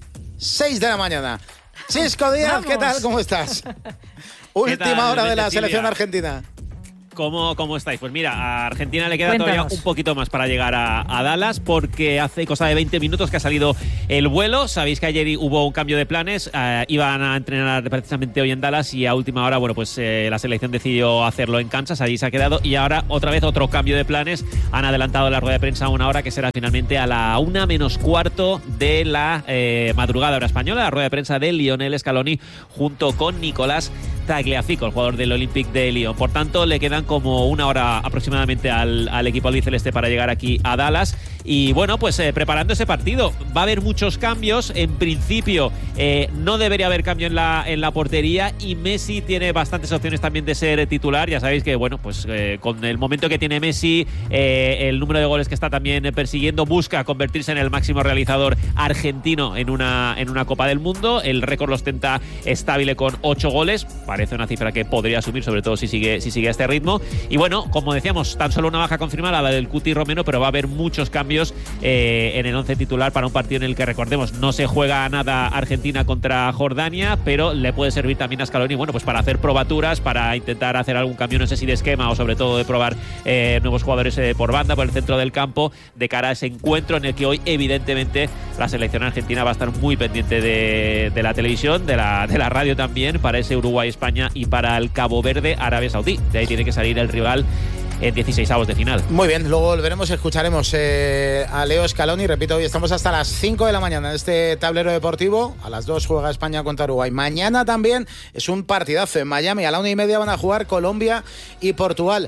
6 de la mañana. Chisco Díaz, ¿qué tal? ¿Cómo estás? Última hora de la selección argentina. ¿Cómo estáis? Pues mira, a Argentina le queda todavía un poquito más para llegar a Dallas, porque hace cosa de 20 minutos que ha salido el vuelo. Sabéis que ayer hubo un cambio de planes, iban a entrenar precisamente hoy en Dallas y a última hora, bueno, pues la selección decidió hacerlo en Kansas, allí se ha quedado y ahora otra vez otro cambio de planes. Han adelantado la rueda de prensa a una hora que será finalmente a la 1:45 de la madrugada hora española, la rueda de prensa de Lionel Scaloni junto con Nicolás Tagliafico, el jugador del Olympique de Lyon. Por tanto, le quedan como una hora aproximadamente al equipo albiceleste para llegar aquí a Dallas. Y bueno, pues preparando ese partido. Va a haber muchos cambios. En principio, no debería haber cambio en la portería. Y Messi tiene bastantes opciones también de ser titular. Ya sabéis que, bueno, pues con el momento que tiene Messi, el número de goles que está también persiguiendo, busca convertirse en el máximo realizador argentino en una Copa del Mundo. El récord lo ostenta estable con 8 goles. Parece una cifra que podría asumir, sobre todo si sigue a este ritmo. Y bueno, como decíamos, tan solo una baja confirmada, la del Cuti Romero, pero va a haber muchos cambios en el 11 titular para un partido en el que, recordemos, no se juega nada Argentina contra Jordania, pero le puede servir también a Scaloni, bueno, pues para hacer probaturas, para intentar hacer algún cambio, no sé si de esquema o sobre todo de probar nuevos jugadores por banda, por el centro del campo, de cara a ese encuentro en el que hoy, evidentemente, la selección argentina va a estar muy pendiente de la televisión, de la radio también, para ese Uruguay-España y para el Cabo Verde, Arabia Saudí. De ahí tiene que salir el rival en 16avos de final. Muy bien, luego volveremos, escucharemos a Leo Scaloni. Repito, hoy estamos hasta las 5 de la mañana en este tablero deportivo. A las 2 juega España contra Uruguay. Mañana también es un partidazo en Miami. A la 1:30 van a jugar Colombia y Portugal.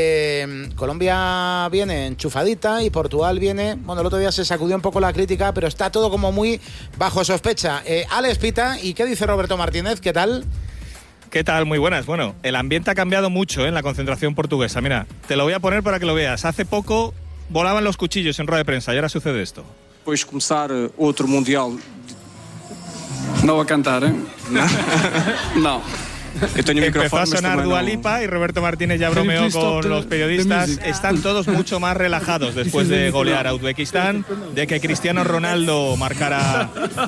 Colombia viene enchufadita y Portugal viene... Bueno, el otro día se sacudió un poco la crítica, pero está todo como muy bajo sospecha. Alex Pita, ¿y qué dice Roberto Martínez? ¿Qué tal? ¿Qué tal? Muy buenas. Bueno, el ambiente ha cambiado mucho en la concentración portuguesa. Mira, te lo voy a poner para que lo veas. Hace poco volaban los cuchillos en rueda de prensa y ahora sucede esto. Después comenzar otro mundial. No va a cantar, ¿eh? No. Empezó a sonar Dua Lipa y Roberto Martínez ya bromeó con los periodistas. Están todos mucho más relajados después de golear a Uzbekistán, de que Cristiano Ronaldo marcara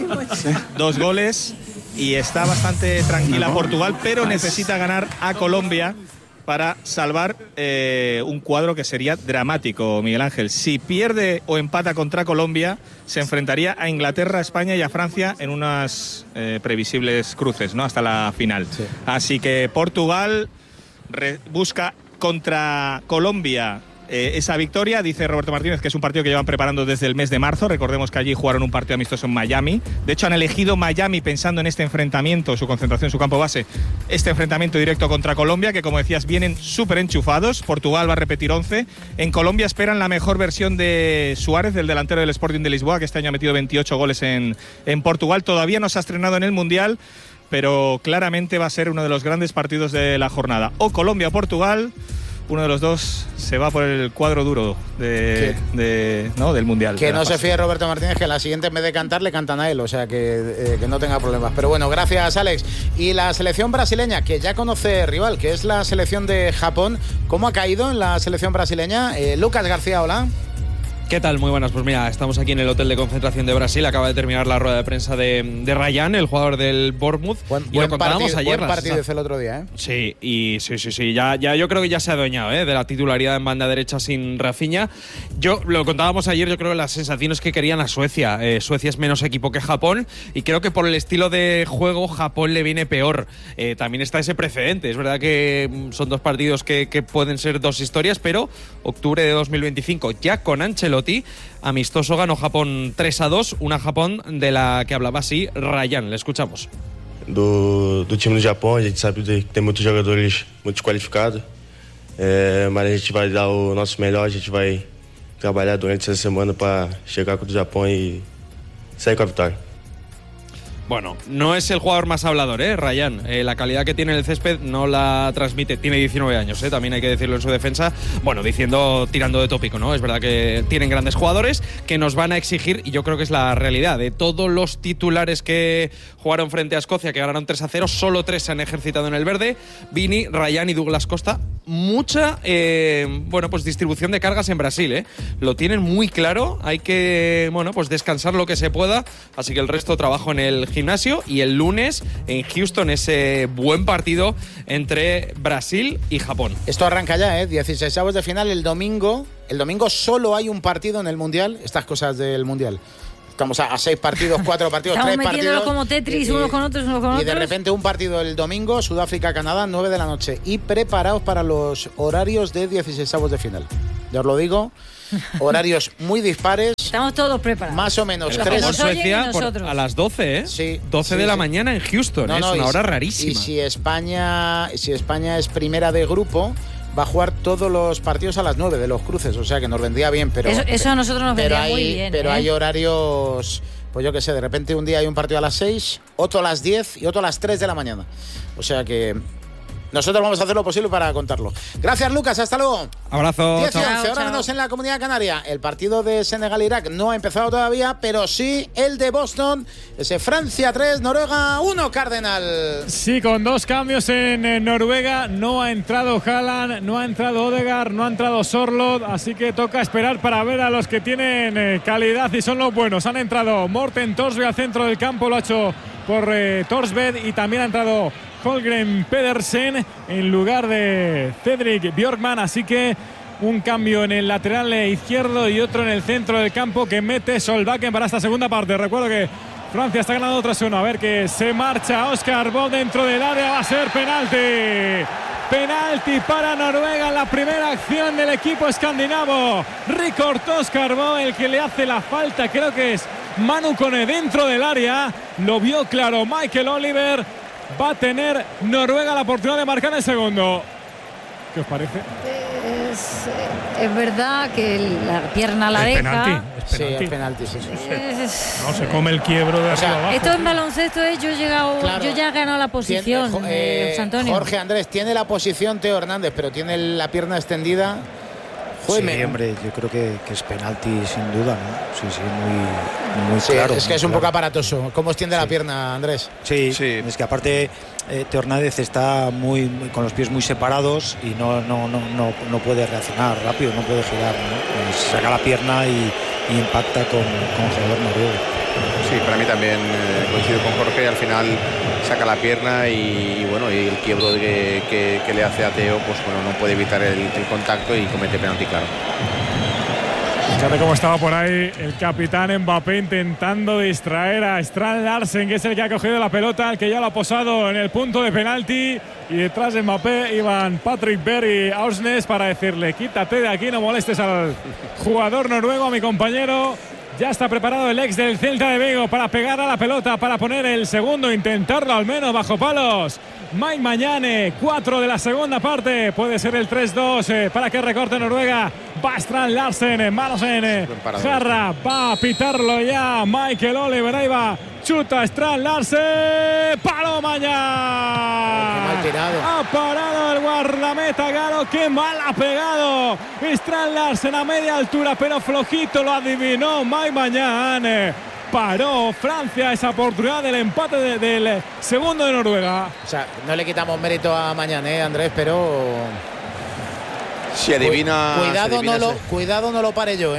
2 goles. Y está bastante tranquila Portugal, pero necesita ganar a Colombia para salvar un cuadro que sería dramático, Miguel Ángel. Si pierde o empata contra Colombia, se enfrentaría a Inglaterra, a España y a Francia en unas previsibles cruces, ¿no? Hasta la final. Sí. Así que Portugal busca contra Colombia esa victoria. Dice Roberto Martínez que es un partido que llevan preparando desde el mes de marzo. Recordemos que allí jugaron un partido amistoso en Miami. De hecho, han elegido Miami pensando en este enfrentamiento, su concentración, su campo base, este enfrentamiento directo contra Colombia, que como decías, vienen súper enchufados. Portugal va a repetir 11. En Colombia esperan la mejor versión de Suárez, del delantero del Sporting de Lisboa, que este año ha metido 28 goles en Portugal. Todavía no se ha estrenado en el Mundial, pero claramente va a ser uno de los grandes partidos de la jornada. O Colombia o Portugal. Uno de los dos se va por el cuadro duro del Mundial. Que no se fíe Roberto Martínez, que la siguiente en vez de cantar le cantan a él, o sea que no tenga problemas. Pero bueno, gracias Alex. Y la selección brasileña, que ya conoce rival, que es la selección de Japón. ¿Cómo ha caído en la selección brasileña? Lucas García, hola. ¿Qué tal? Muy buenas. Pues mira, estamos aquí en el hotel de concentración de Brasil. Acaba de terminar la rueda de prensa de Ryan, el jugador del Bournemouth. Y lo contábamos ayer. Buen partido el otro día, ¿eh? Sí, y sí. Ya yo creo que ya se ha adueñado de la titularidad en banda derecha sin Rafinha. Lo contábamos ayer, yo creo que las sensaciones que querían a Suecia. Suecia es menos equipo que Japón y creo que por el estilo de juego Japón le viene peor. También está ese precedente. Es verdad que son 2 partidos que pueden ser 2 historias, pero octubre de 2025, ya con Ancelotti, amistoso, ganó Japón 3-2, una Japón de la que hablaba así Ryan. Le escuchamos. Do time do Japão, a gente sabe que tem muitos jogadores muito qualificados, mas a gente vai dar o nosso melhor, a gente vai trabalhar durante essa semana para chegar contra o Japão e sair com a vitória. Bueno, no es el jugador más hablador, Ryan. La calidad que tiene en el césped no la transmite. Tiene 19 años, también hay que decirlo en su defensa. Bueno, tirando de tópico, ¿no? Es verdad que tienen grandes jugadores que nos van a exigir, y yo creo que es la realidad. De todos los titulares que jugaron frente a Escocia, que ganaron 3-0, solo 3 se han ejercitado en el verde. Vini, Ryan y Douglas Costa. Mucha, pues distribución de cargas en Brasil, Lo tienen muy claro. Hay que, pues descansar lo que se pueda. Así que el resto trabajo en el gimnasio, y el lunes en Houston ese buen partido entre Brasil y Japón. Esto arranca ya, 16avos de final el domingo. El domingo solo hay un partido en el Mundial, estas cosas del Mundial. Estamos a 6 partidos, 4 partidos, 3 partidos. Estamos como Tetris, unos con otros. Y de repente un partido el domingo, Sudáfrica-Canadá, 9 de la noche. Y preparaos para los horarios de 16avos de final. Ya os lo digo, horarios muy dispares. Estamos todos preparados. Más o menos. Suecia a las 12, Sí. 12 de la mañana en Houston. Es una hora rarísima. Y si España es primera de grupo, va a jugar todos los partidos a las 9 de los cruces, o sea que nos vendría bien, pero eso a nosotros nos vendría muy bien. Pero hay horarios, pues yo qué sé, de repente un día hay un partido a las 6, otro a las 10 y otro a las 3 de la mañana. O sea que nosotros vamos a hacer lo posible para contarlo. Gracias, Lucas, hasta luego. Abrazo. 10 y 11, ahora menos en la Comunidad Canaria. El partido de Senegal-Irak no ha empezado todavía, pero sí el de Boston, ese Francia 3, Noruega 1, Cardenal. Sí, con 2 cambios en Noruega. No ha entrado Haaland, no ha entrado Odegaard, no ha entrado Sorloth, así que toca esperar para ver a los que tienen calidad y son los buenos. Han entrado Morten Thorsby al centro del campo, lo ha hecho por Thorsved, y también ha entrado Holgren Pedersen en lugar de Cedric Bjorkman, así que un cambio en el lateral izquierdo y otro en el centro del campo que mete Solbakken para esta segunda parte. Recuerdo que Francia está ganando 3-1. A ver que se marcha Oscar Bob dentro del área, va a ser penalti. Penalti para Noruega en la primera acción del equipo escandinavo. Recortó Oscar Bob, el que le hace la falta, creo que es Manu Kone dentro del área. Lo vio claro Michael Oliver. Va a tener Noruega la oportunidad de marcar el segundo. ¿Qué os parece? Es verdad que la pierna la deja. Penalti. Sí, es penalti. No, se come el quiebro de arriba abajo. Esto en baloncesto yo ya he ganado la posición, José Antonio. Jorge Andrés tiene la posición Teo Hernández, pero tiene la pierna extendida. Sí, hombre, yo creo que es penalti sin duda, ¿no? Sí, muy claro. Es que es un poco aparatoso. ¿Cómo extiende la pierna, Andrés? Sí, es que aparte Teo Hernández está con los pies muy separados y no puede reaccionar rápido, no puede girar, ¿no? Pues saca la pierna y impacta con el jugador noruego. Sí, para mí también coincido con Jorge, al final saca la pierna y el quiebro que le hace a Teo, pues no puede evitar el contacto y comete penalti claro. Fíjate cómo estaba por ahí el capitán Mbappé intentando distraer a Strand Larsen, que es el que ha cogido la pelota, el que ya lo ha posado en el punto de penalti, y detrás de Mbappé iban Patrick Berry y Ausnes para decirle: quítate de aquí, no molestes al jugador noruego, a mi compañero. Ya está preparado el ex del Celta de Vigo para pegar a la pelota, para poner el segundo, intentarlo al menos bajo palos. Mike Mañane, 4 de la segunda parte, puede ser el 3-2 para que recorte Noruega. Va Strand Larsen, manos en jarra, va a pitarlo ya Michael Oliver, ahí va, chuta Strand Larsen, palo Mañane. Qué mal tirado. Ha parado el guardameta Galo, qué mal ha pegado Strand Larsen a media altura, pero flojito lo adivinó Mike Mañane. Paró Francia esa oportunidad del empate del segundo de Noruega. O sea, no le quitamos mérito a Mañane, Andrés, pero si adivina, cuidado no lo pare yo,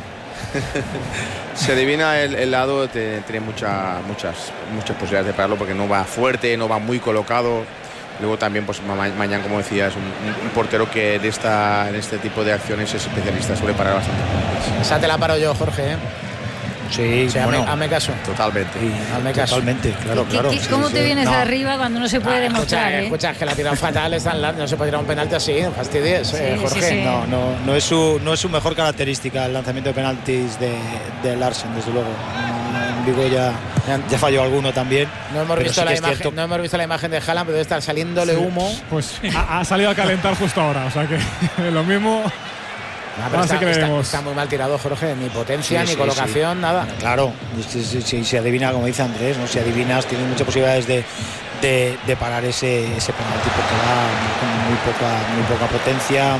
Se adivina el lado, tiene muchas posibilidades de pararlo porque no va fuerte, no va muy colocado. Luego también, pues Mañana, como decía, es un portero que en este tipo de acciones es especialista, suele parar bastante. Esa te la paro yo, Jorge, Sí, hazme caso. Totalmente. Hazme caso. Totalmente, claro. ¿Cómo te vienes arriba cuando no se puede demostrar? Escucha, es que la tiran fatal, no se puede tirar un penalti así, fastidies, Jorge. Sí. No es su mejor característica el lanzamiento de penaltis de Larsen, desde luego. En Vigo ya falló alguno también. No hemos visto la imagen de Haaland, pero debe estar saliéndole humo. Pues ha salido a calentar justo ahora, o sea que lo mismo. Está muy mal tirado, Jorge. Ni potencia, ni colocación, nada. Claro, si adivina, como dice Andrés, ¿no? Si adivinas, tienes muchas posibilidades de parar ese penalti, porque va con muy poca potencia,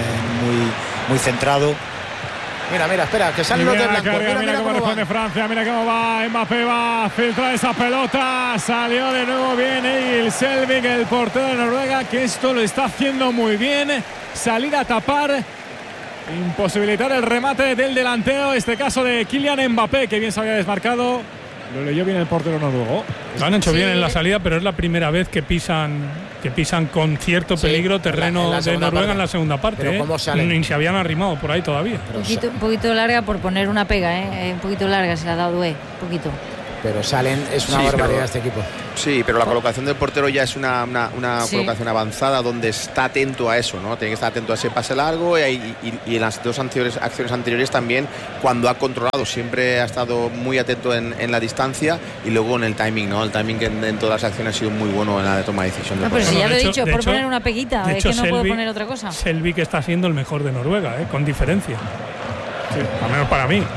muy centrado. Mira, espera, que sale lo de blanco. Mira cómo responde Francia, mira cómo va. Mbappé va a filtrar esa pelota. Salió de nuevo bien Egil Selvik, el portero de Noruega, que esto lo está haciendo muy bien. Salir a tapar, imposibilitar el remate del delantero, este caso de Kylian Mbappé, que bien se había desmarcado. Lo leyó bien el portero noruego. Lo han hecho bien en la salida, pero es la primera vez que pisan con cierto peligro terreno de Noruega en la segunda parte. Pero ¿cómo salen? Ni se habían arrimado por ahí todavía. Un poquito larga por poner una pega, un poquito larga se la ha dado Due, poquito. Pero salen, es una barbaridad este equipo. Sí, pero la colocación del portero ya es una colocación avanzada, donde está atento a eso, ¿no? Tiene que estar atento a ese pase largo y en las dos acciones anteriores también, cuando ha controlado, siempre ha estado muy atento en la distancia y luego en el timing, ¿no? El timing que en todas las acciones ha sido muy bueno en la toma de decisión. Pero si ya lo he dicho, por poner una peguita, es que no puedo poner otra cosa. Selvik está siendo el mejor de Noruega, con diferencia. Sí, al menos para mí.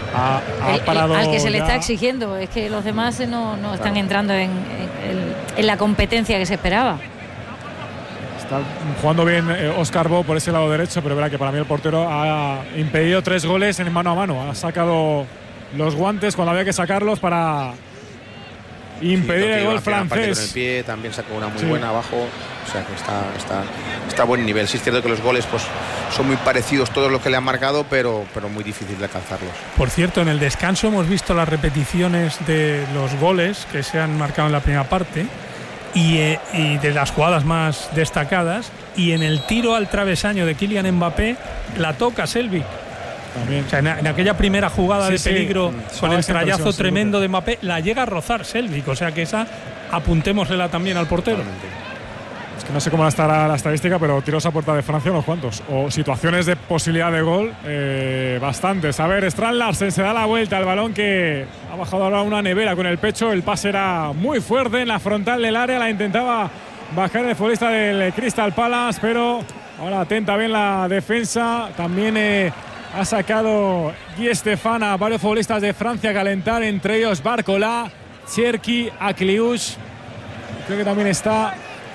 Al que se le está exigiendo, es que los demás no están entrando en la competencia que se esperaba. Está jugando bien Oscar Bo por ese lado derecho, pero verá que para mí el portero ha impedido 3 goles en mano a mano. Ha sacado los guantes cuando había que sacarlos para impedir el gol francés. Con el pie también sacó una muy buena abajo. O sea que está a buen nivel. Sí es cierto que los goles pues son muy parecidos todos los que le han marcado, pero muy difícil de alcanzarlos. Por cierto, en el descanso hemos visto las repeticiones de los goles que se han marcado en la primera parte y de las jugadas más destacadas, y en el tiro al travesaño de Kylian Mbappé la toca Selvik. También. O sea, en aquella primera jugada de peligro con el trayazo tremendo de Mbappé, la llega a rozar Selvik, o sea que esa apuntémoslela también al portero. Es que no sé cómo estará la estadística, pero tiros a puerta de Francia unos cuantos, o situaciones de posibilidad de gol bastantes. A ver, Strand Larsen se da la vuelta al balón, que ha bajado ahora una nevera con el pecho. El pase era muy fuerte en la frontal del área, la intentaba bajar el futbolista del Crystal Palace, pero ahora atenta bien la defensa. También ha sacado Guy Stéphane a varios futbolistas de Francia a calentar, entre ellos Barcola, Cherki, Akliouche. Creo que también está...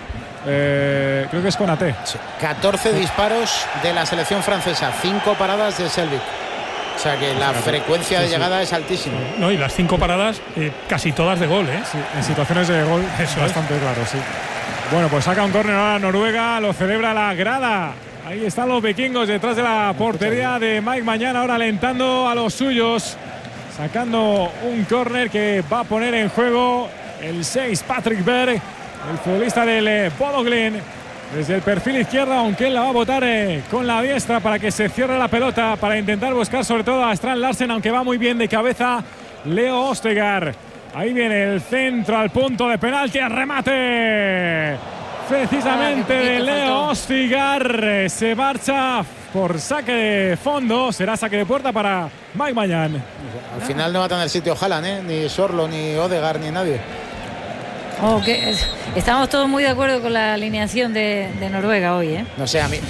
creo que es Konaté. 14 disparos de la selección francesa, 5 paradas de Selvik. O sea que la frecuencia de llegada es altísima. No, y las 5 paradas casi todas de gol, Sí, en situaciones de gol es bastante claro, sí. Bueno, pues saca un córner ahora Noruega, lo celebra la grada. Ahí están los vikingos detrás de la portería de Mike Maignan, ahora alentando a los suyos, sacando un córner que va a poner en juego el 6 Patrick Berg, el futbolista del Bodo Glimt, desde el perfil izquierdo, aunque él la va a botar con la diestra para que se cierre la pelota, para intentar buscar sobre todo a Strand Larsen, aunque va muy bien de cabeza Leo Østigard. Ahí viene el centro al punto de penalti, el remate precisamente de Leo Østigard, se marcha por saque de fondo, será saque de puerta para Mike Maignan. Al final no va a tener sitio Haaland, ni Sorlo, ni Ødegaard, ni nadie. Estamos todos muy de acuerdo con la alineación de Noruega hoy, No sé, a mí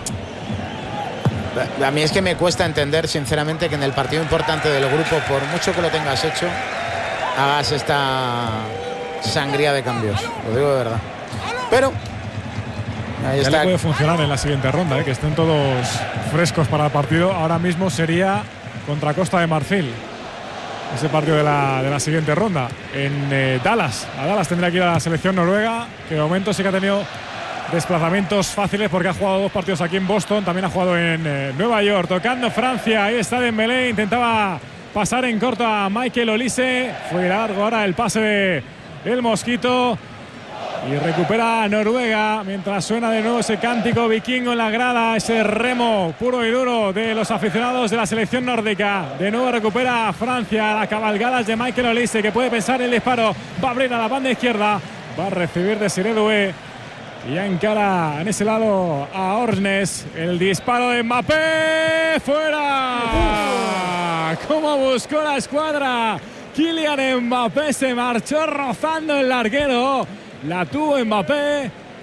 es que me cuesta entender sinceramente que en el partido importante del grupo, por mucho que lo tengas hecho, hagas esta sangría de cambios, lo digo de verdad. Pero ahí ya está. Le puede funcionar en la siguiente ronda, que estén todos frescos para el partido. Ahora mismo sería contra Costa de Marfil, ese partido de la siguiente ronda en Dallas. A Dallas tendrá que ir a la selección noruega, que de momento sí que ha tenido desplazamientos fáciles porque ha jugado 2 partidos aquí en Boston, también ha jugado en Nueva York. Tocando Francia, ahí está Dembélé, intentaba pasar en corto a Michael Olise, fue largo ahora el pase de el Mosquito. Y recupera Noruega mientras suena de nuevo ese cántico vikingo en la grada, ese remo puro y duro de los aficionados de la selección nórdica. De nuevo recupera Francia, las cabalgadas de Michael Olise, que puede pensar el disparo, va a abrir a la banda izquierda, va a recibir de Desiré Doué y ya encara en ese lado a Orsnes. El disparo de Mbappé, fuera. Cómo buscó la escuadra Kylian Mbappé, se marchó rozando el larguero. La tuvo Mbappé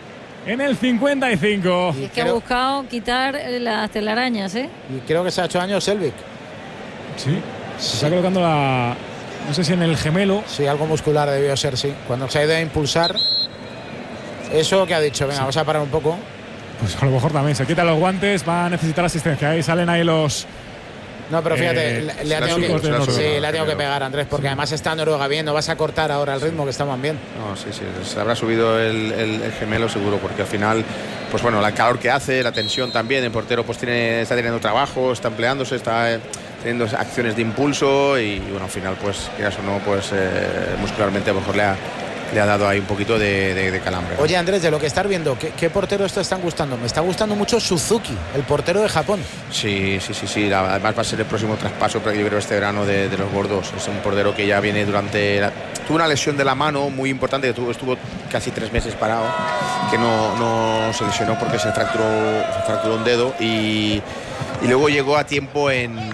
en el 55. Y es que ha buscado quitar las telarañas, ¿eh? Y creo que se ha hecho daño Selvik. Sí, se está colocando no sé si en el gemelo. Sí, algo muscular debió ser, sí. Cuando se ha ido a impulsar, eso que ha dicho, venga, vamos a parar un poco. Pues a lo mejor también se quitan los guantes, va a necesitar asistencia. Ahí salen ahí los... No, pero fíjate, le ha tenido que pegar, Andrés, porque además está Noruega bien, no vas a cortar ahora el ritmo, que estamos bien. No, sí, se habrá subido el gemelo seguro, porque al final, pues bueno, el calor que hace, la tensión también, el portero pues está teniendo trabajo, está empleándose, está teniendo acciones de impulso y bueno, al final, pues, quieras o no, pues muscularmente a lo mejor le ha dado ahí un poquito de calambre. Oye, Andrés, de lo que estás viendo, ¿qué porteros te están gustando? Me está gustando mucho Suzuki, el portero de Japón. Sí. Además va a ser el próximo traspaso, pero yo creo este verano de los gordos. Es un portero que ya viene tuvo una lesión de la mano muy importante, que estuvo casi 3 meses parado, que no se lesionó porque se fracturó un dedo y luego llegó a tiempo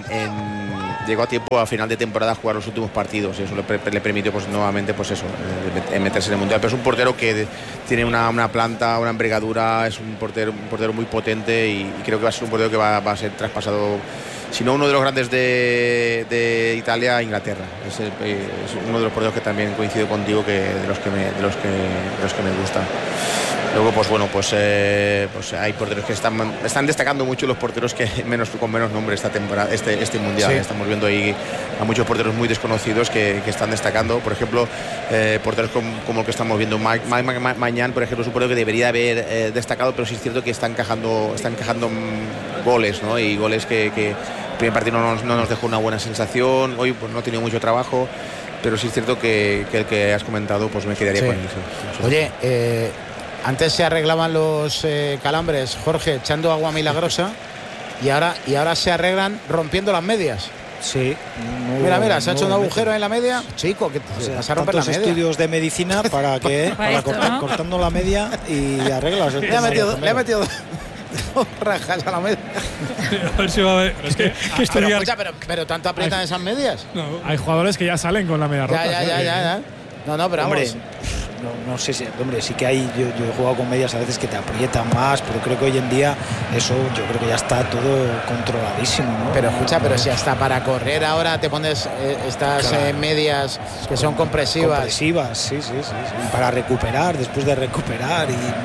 a final de temporada a jugar los últimos partidos y eso le permitió pues nuevamente pues eso, meterse en el mundial. Pero es un portero que tiene una planta, una envergadura, es un portero muy potente y creo que va a ser un portero que va a ser traspasado, si no uno de los grandes de Italia, a Inglaterra. Es uno de los porteros que también coincido contigo, que de los que me gustan. Luego, pues bueno, pues hay porteros que están destacando mucho, los porteros con menos nombre esta temporada, este mundial. Sí. Estamos viendo ahí a muchos porteros muy desconocidos que están destacando. Por ejemplo, porteros como el que estamos viendo, Mañán, por ejemplo, es un portero que debería haber destacado, pero sí es cierto que está encajando goles, ¿no? Y goles que el primer partido no nos dejó una buena sensación. Hoy pues no ha tenido mucho trabajo, pero sí es cierto que el que has comentado, pues me quedaría con él. Sí. Oye, antes se arreglaban los calambres, Jorge, echando agua milagrosa y ahora se arreglan rompiendo las medias. Sí. Mira, se ha hecho un agujero en la media. Chico, que se vas a romper la media. Estudios de medicina para cortando la media y arreglas. Le ha metido dos rajas a la media. A ver si va a ver. Pero tanto aprietan esas medias. No. Hay jugadores que ya salen con la media rota. Ya. No, pero hombre, vamos. No sé si, hombre, sí que hay, yo he jugado con medias a veces que te aprietan más, pero creo que hoy en día eso yo creo que ya está todo controladísimo, ¿no? Pero escucha, pero si hasta para correr ahora te pones estas medias que son compresivas. Compresivas, sí. Para recuperar, después de recuperar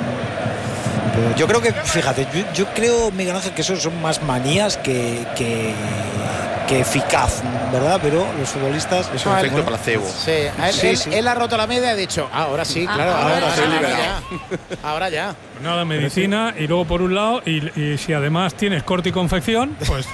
pero yo creo que, fíjate, yo creo, Miguel Ángel, que eso son más manías que eficaz, ¿verdad? Pero los futbolistas... Es un efecto placebo. Sí. Él ha roto la media y ha dicho, ahora sí, claro, ahora ya. Nada, medicina y luego por un lado, y si además tienes corte y confección, pues...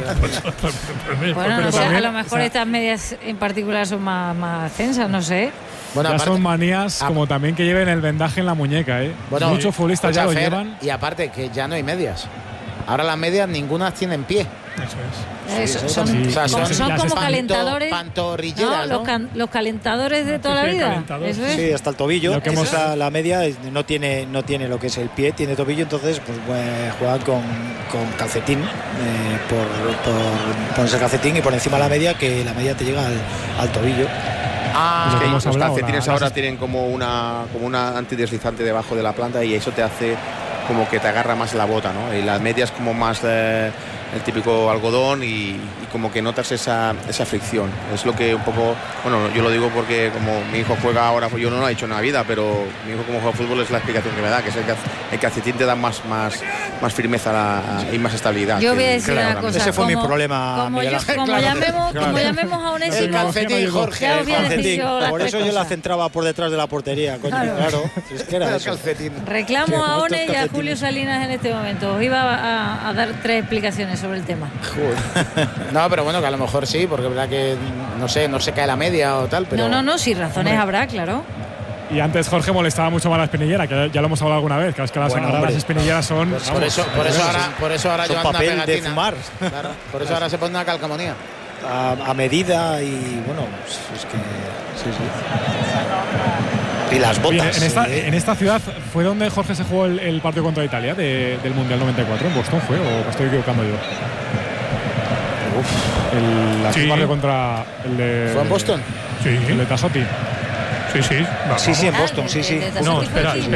Bueno, no sé, a lo mejor estas medias en particular son más tensas, no sé. Bueno, ya aparte, son manías como también que lleven el vendaje en la muñeca, ¿eh? Bueno, muchos futbolistas ya lo llevan. Y aparte que ya no hay medias. Ahora las medias ninguna tienen pie. Eso es. Son como calentadores. Pantorrilleras, ¿no? Los calentadores de toda la vida. Eso es. Sí, hasta el tobillo. La media no tiene lo que es el pie, tiene tobillo, entonces pues juegan con calcetín, por ponerse el calcetín y por encima de la media, que la media te llega al tobillo. Es que los calcetines ahora tienen como una antideslizante debajo de la planta y eso te hace como que te agarra más la bota, ¿no? Y las medias como más el típico algodón y como que notas esa fricción. Es lo que un poco, bueno, yo lo digo porque como mi hijo juega ahora, yo no lo he hecho en la vida, pero mi hijo como juega fútbol es la explicación que me da, que es el calcetín te da más firmeza y más estabilidad. Yo voy a decir una cosa. Ese fue mi problema, Miguel Ángel. Como llamemos a Onésimo, el calcetín, Jorge. Por eso yo la centraba por detrás de la portería, coño, claro. Es que era eso. Reclamo a One y a Julio Salinas en este momento. Os iba a dar 3 explicaciones sobre el tema. No, pero bueno, que a lo mejor sí, porque es verdad que no se cae la media o tal, pero... No, si razones habrá, claro. Y antes Jorge molestaba mucho más la espinillera, que ya lo hemos hablado alguna vez, que es que las espinilleras son... Pues por eso ahora llevan una pegatina. De fumar. Claro, por eso ahora se pone una calcamonía. A medida y bueno, es que... Sí. Y las botas. Oye, en esta ciudad fue donde Jorge se jugó el partido contra Italia del Mundial 94. ¿En Boston fue o estoy equivocando yo? El partido contra el de... ¿Fue en Boston? Sí, el de Tassotti. Sí, en Boston, sí. No, espera. ¿Eso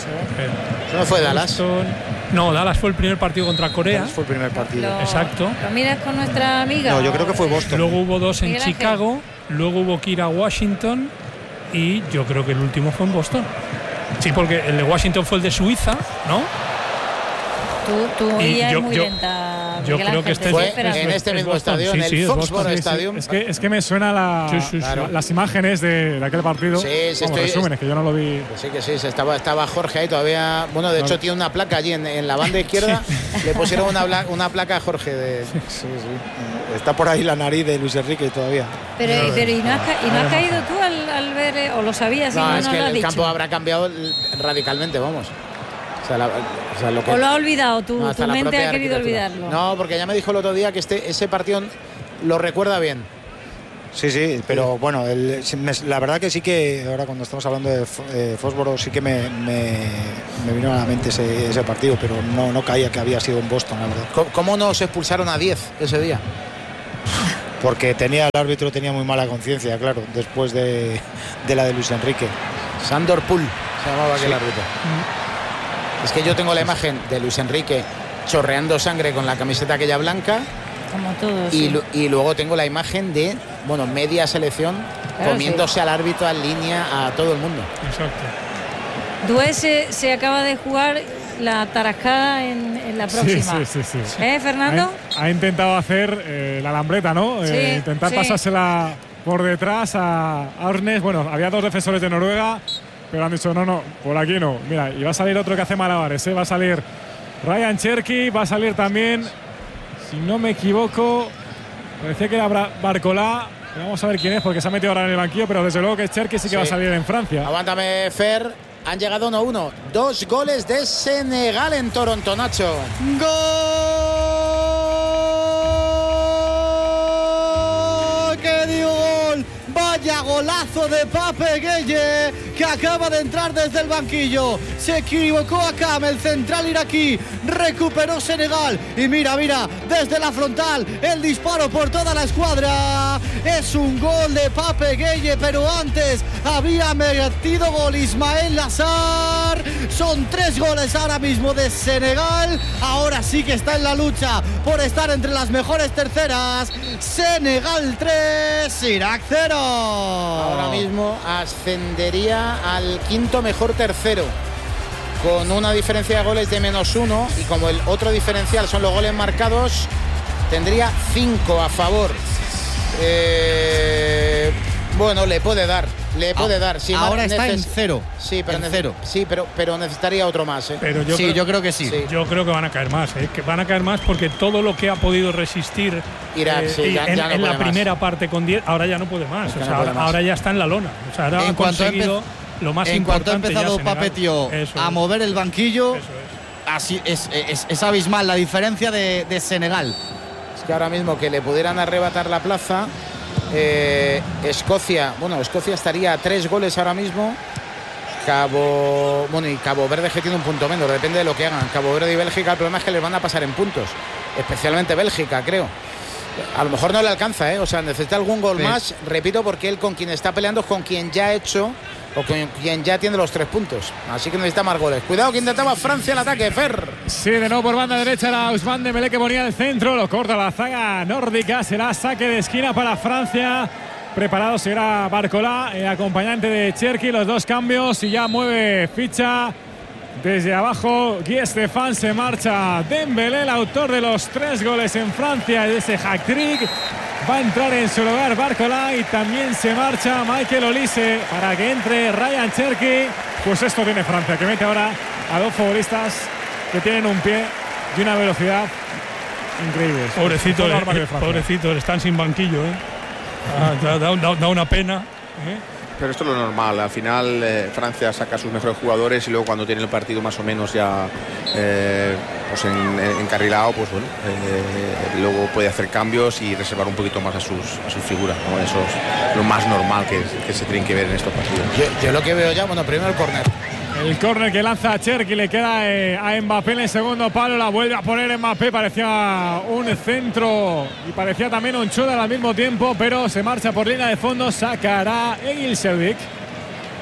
no fue Dallas? No, Dallas fue el primer partido contra Corea. Dallas fue el primer partido. Exacto. ¿Lo miras con nuestra amiga? No, yo creo que fue Boston. Luego hubo 2 en Miguel Ángel. Chicago, luego hubo que ir a Washington y yo creo que el último fue en Boston. Sí, porque el de Washington fue el de Suiza, ¿no? Tú ella es muy lenta. Yo creo que fue en este mismo estadio, en el Foxborough Stadium. Es que me suena las imágenes de aquel partido. Resúmenes, que yo no lo vi. Que sí, estaba Jorge ahí todavía. Bueno, de hecho tiene una placa allí en la banda izquierda. Le pusieron una placa a Jorge. Sí. Está por ahí la nariz de Luis Enrique todavía. Pero ¿y no has caído tú al ver, o lo sabías? No, es no que lo has el dicho? campo habrá cambiado radicalmente, vamos. ¿O lo ha olvidado tú? Tu mente ha querido olvidarlo. No, porque ya me dijo el otro día que ese partido lo recuerda bien. Sí, pero bueno, la verdad que sí que ahora cuando estamos hablando de Foxborough sí que me vino a la mente ese partido, pero no caía que había sido en Boston, la verdad. ¿Cómo nos expulsaron a 10 ese día? Porque el árbitro tenía muy mala conciencia, claro, después de la de Luis Enrique. Sandor Pool se llamaba aquel árbitro. Es que yo tengo la imagen de Luis Enrique chorreando sangre con la camiseta aquella blanca. Como todos. Y luego tengo la imagen de, media selección comiéndose al árbitro en línea a todo el mundo. Exacto. Dué se acaba de jugar la tarascada en la próxima. Sí. ¿Fernando? Ha intentado hacer la lambreta, ¿no? Intentar pasársela por detrás a Ornes. Bueno, había 2 defensores de Noruega, pero han dicho no, por aquí no. Mira, y va a salir otro que hace malabares, Va a salir Ryan Cherky, va a salir también, si no me equivoco, parecía que era Barcolá. Vamos a ver quién es, porque se ha metido ahora en el banquillo, pero desde luego que Cherky sí que va a salir en Francia. Aguántame, Fer. Han llegado 1-1. 2 goles de Senegal en Toronto, Nacho. ¡Gol! ¡Qué dio gol! Vaya golazo de Pape Gueye, que acaba de entrar desde el banquillo. Se equivocó Akam, el central iraquí. Recuperó Senegal. Y mira, desde la frontal, el disparo por toda la escuadra. Es un gol de Pape Gueye, pero antes había metido gol Ismael Lassar. Son 3 goles ahora mismo de Senegal. Ahora sí que está en la lucha por estar entre las mejores terceras. Senegal 3, Irak 0. Ahora mismo ascendería al 5º mejor tercero, con una diferencia de goles de -1, y como el otro diferencial son los goles marcados, tendría 5 a favor. Le puede dar. Si ahora está en 0. Sí, pero necesitaría otro más. Pero yo creo que sí. Yo creo que van a caer más. Que van a caer más porque todo lo que ha podido resistir Irak, en la primera parte con 10, ahora ya no puede más. Ahora ya está en la lona. Ahora han conseguido lo más en importante. En cuanto ha empezado Pape Tío a mover el banquillo, así es abismal la diferencia de Senegal. Es que ahora mismo que le pudieran arrebatar la plaza, Escocia estaría a 3 goles ahora mismo. Y Cabo Verde, que tiene un punto menos, depende de lo que hagan. Cabo Verde y Bélgica, el problema es que les van a pasar en puntos, especialmente Bélgica, creo. A lo mejor no le alcanza, necesita algún gol más, repito, porque él con quien está peleando es con quien ya ha hecho o con quien ya tiene los 3 puntos. Así que necesita más goles. Cuidado que intentaba Francia el ataque, Fer. Sí, de nuevo por banda derecha era Ousmane Dembélé, que ponía el centro, lo corta la zaga nórdica, será saque de esquina para Francia. Preparado será Barcolá, acompañante de Cherky, los 2 cambios, y ya mueve ficha desde abajo. Guy Stéphane, se marcha Dembélé, el autor de los 3 goles en Francia, de ese hat-trick. Va a entrar en su lugar Barcolá, y también se marcha Michael Olise para que entre Ryan Cherky. Pues esto tiene Francia, que mete ahora a 2 futbolistas que tienen un pie y una velocidad increíbles. Pobrecito, están sin banquillo, da una pena. Pero esto es lo normal. Al final Francia saca a sus mejores jugadores y luego cuando tiene el partido más o menos ya encarrilado, luego puede hacer cambios y reservar un poquito más a sus figuras, ¿no? Eso es lo más normal que se tienen que ver en estos partidos. Yo lo que veo ya, primero el córner. El córner que lanza Cherky, le queda a Mbappé en el segundo palo, la vuelve a poner Mbappé, parecía un centro y parecía también un Chodar al mismo tiempo, pero se marcha por línea de fondo, sacará Egil Selvik.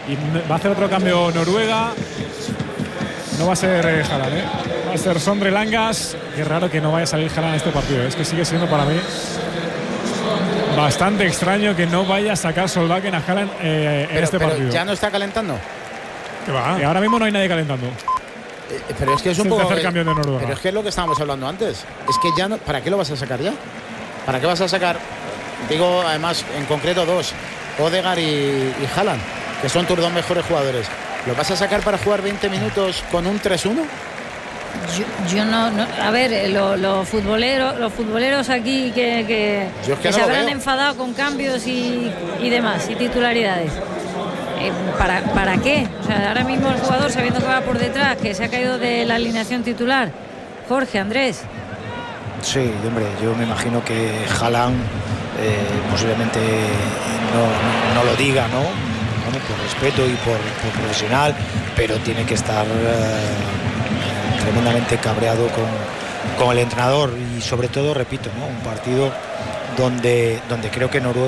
Y va a hacer otro cambio Noruega. No va a ser Haaland, va a ser Sondre Langas. Qué raro que no vaya a salir Haaland en este partido. Es que sigue siendo para mí bastante extraño que no vaya a sacar Solbakken a Haaland en este partido. ¿Ya no está calentando? ¿Qué va? Y ahora mismo no hay nadie calentando. Pero es que es un poco. Cambio de Noruega. Pero es que es lo que estábamos hablando antes. Es que ya no. ¿Para qué lo vas a sacar ya? ¿Para qué vas a sacar? Digo, además, en concreto dos: Odegaard y Haaland, que son tus dos mejores jugadores. ¿Lo vas a sacar para jugar 20 minutos con un 3-1? Yo no, a ver, los futboleros aquí que se habrán enfadado con cambios y demás, y titularidades. ¿Para qué? O sea, ahora mismo el jugador, sabiendo que va por detrás, que se ha caído de la alineación titular. Jorge, Andrés. Sí, hombre, yo me imagino que Haaland posiblemente no lo diga, ¿no? Bueno, por respeto y por profesional, pero tiene que estar tremendamente cabreado con el entrenador y sobre todo, repito, ¿no? Un partido donde creo que Noruega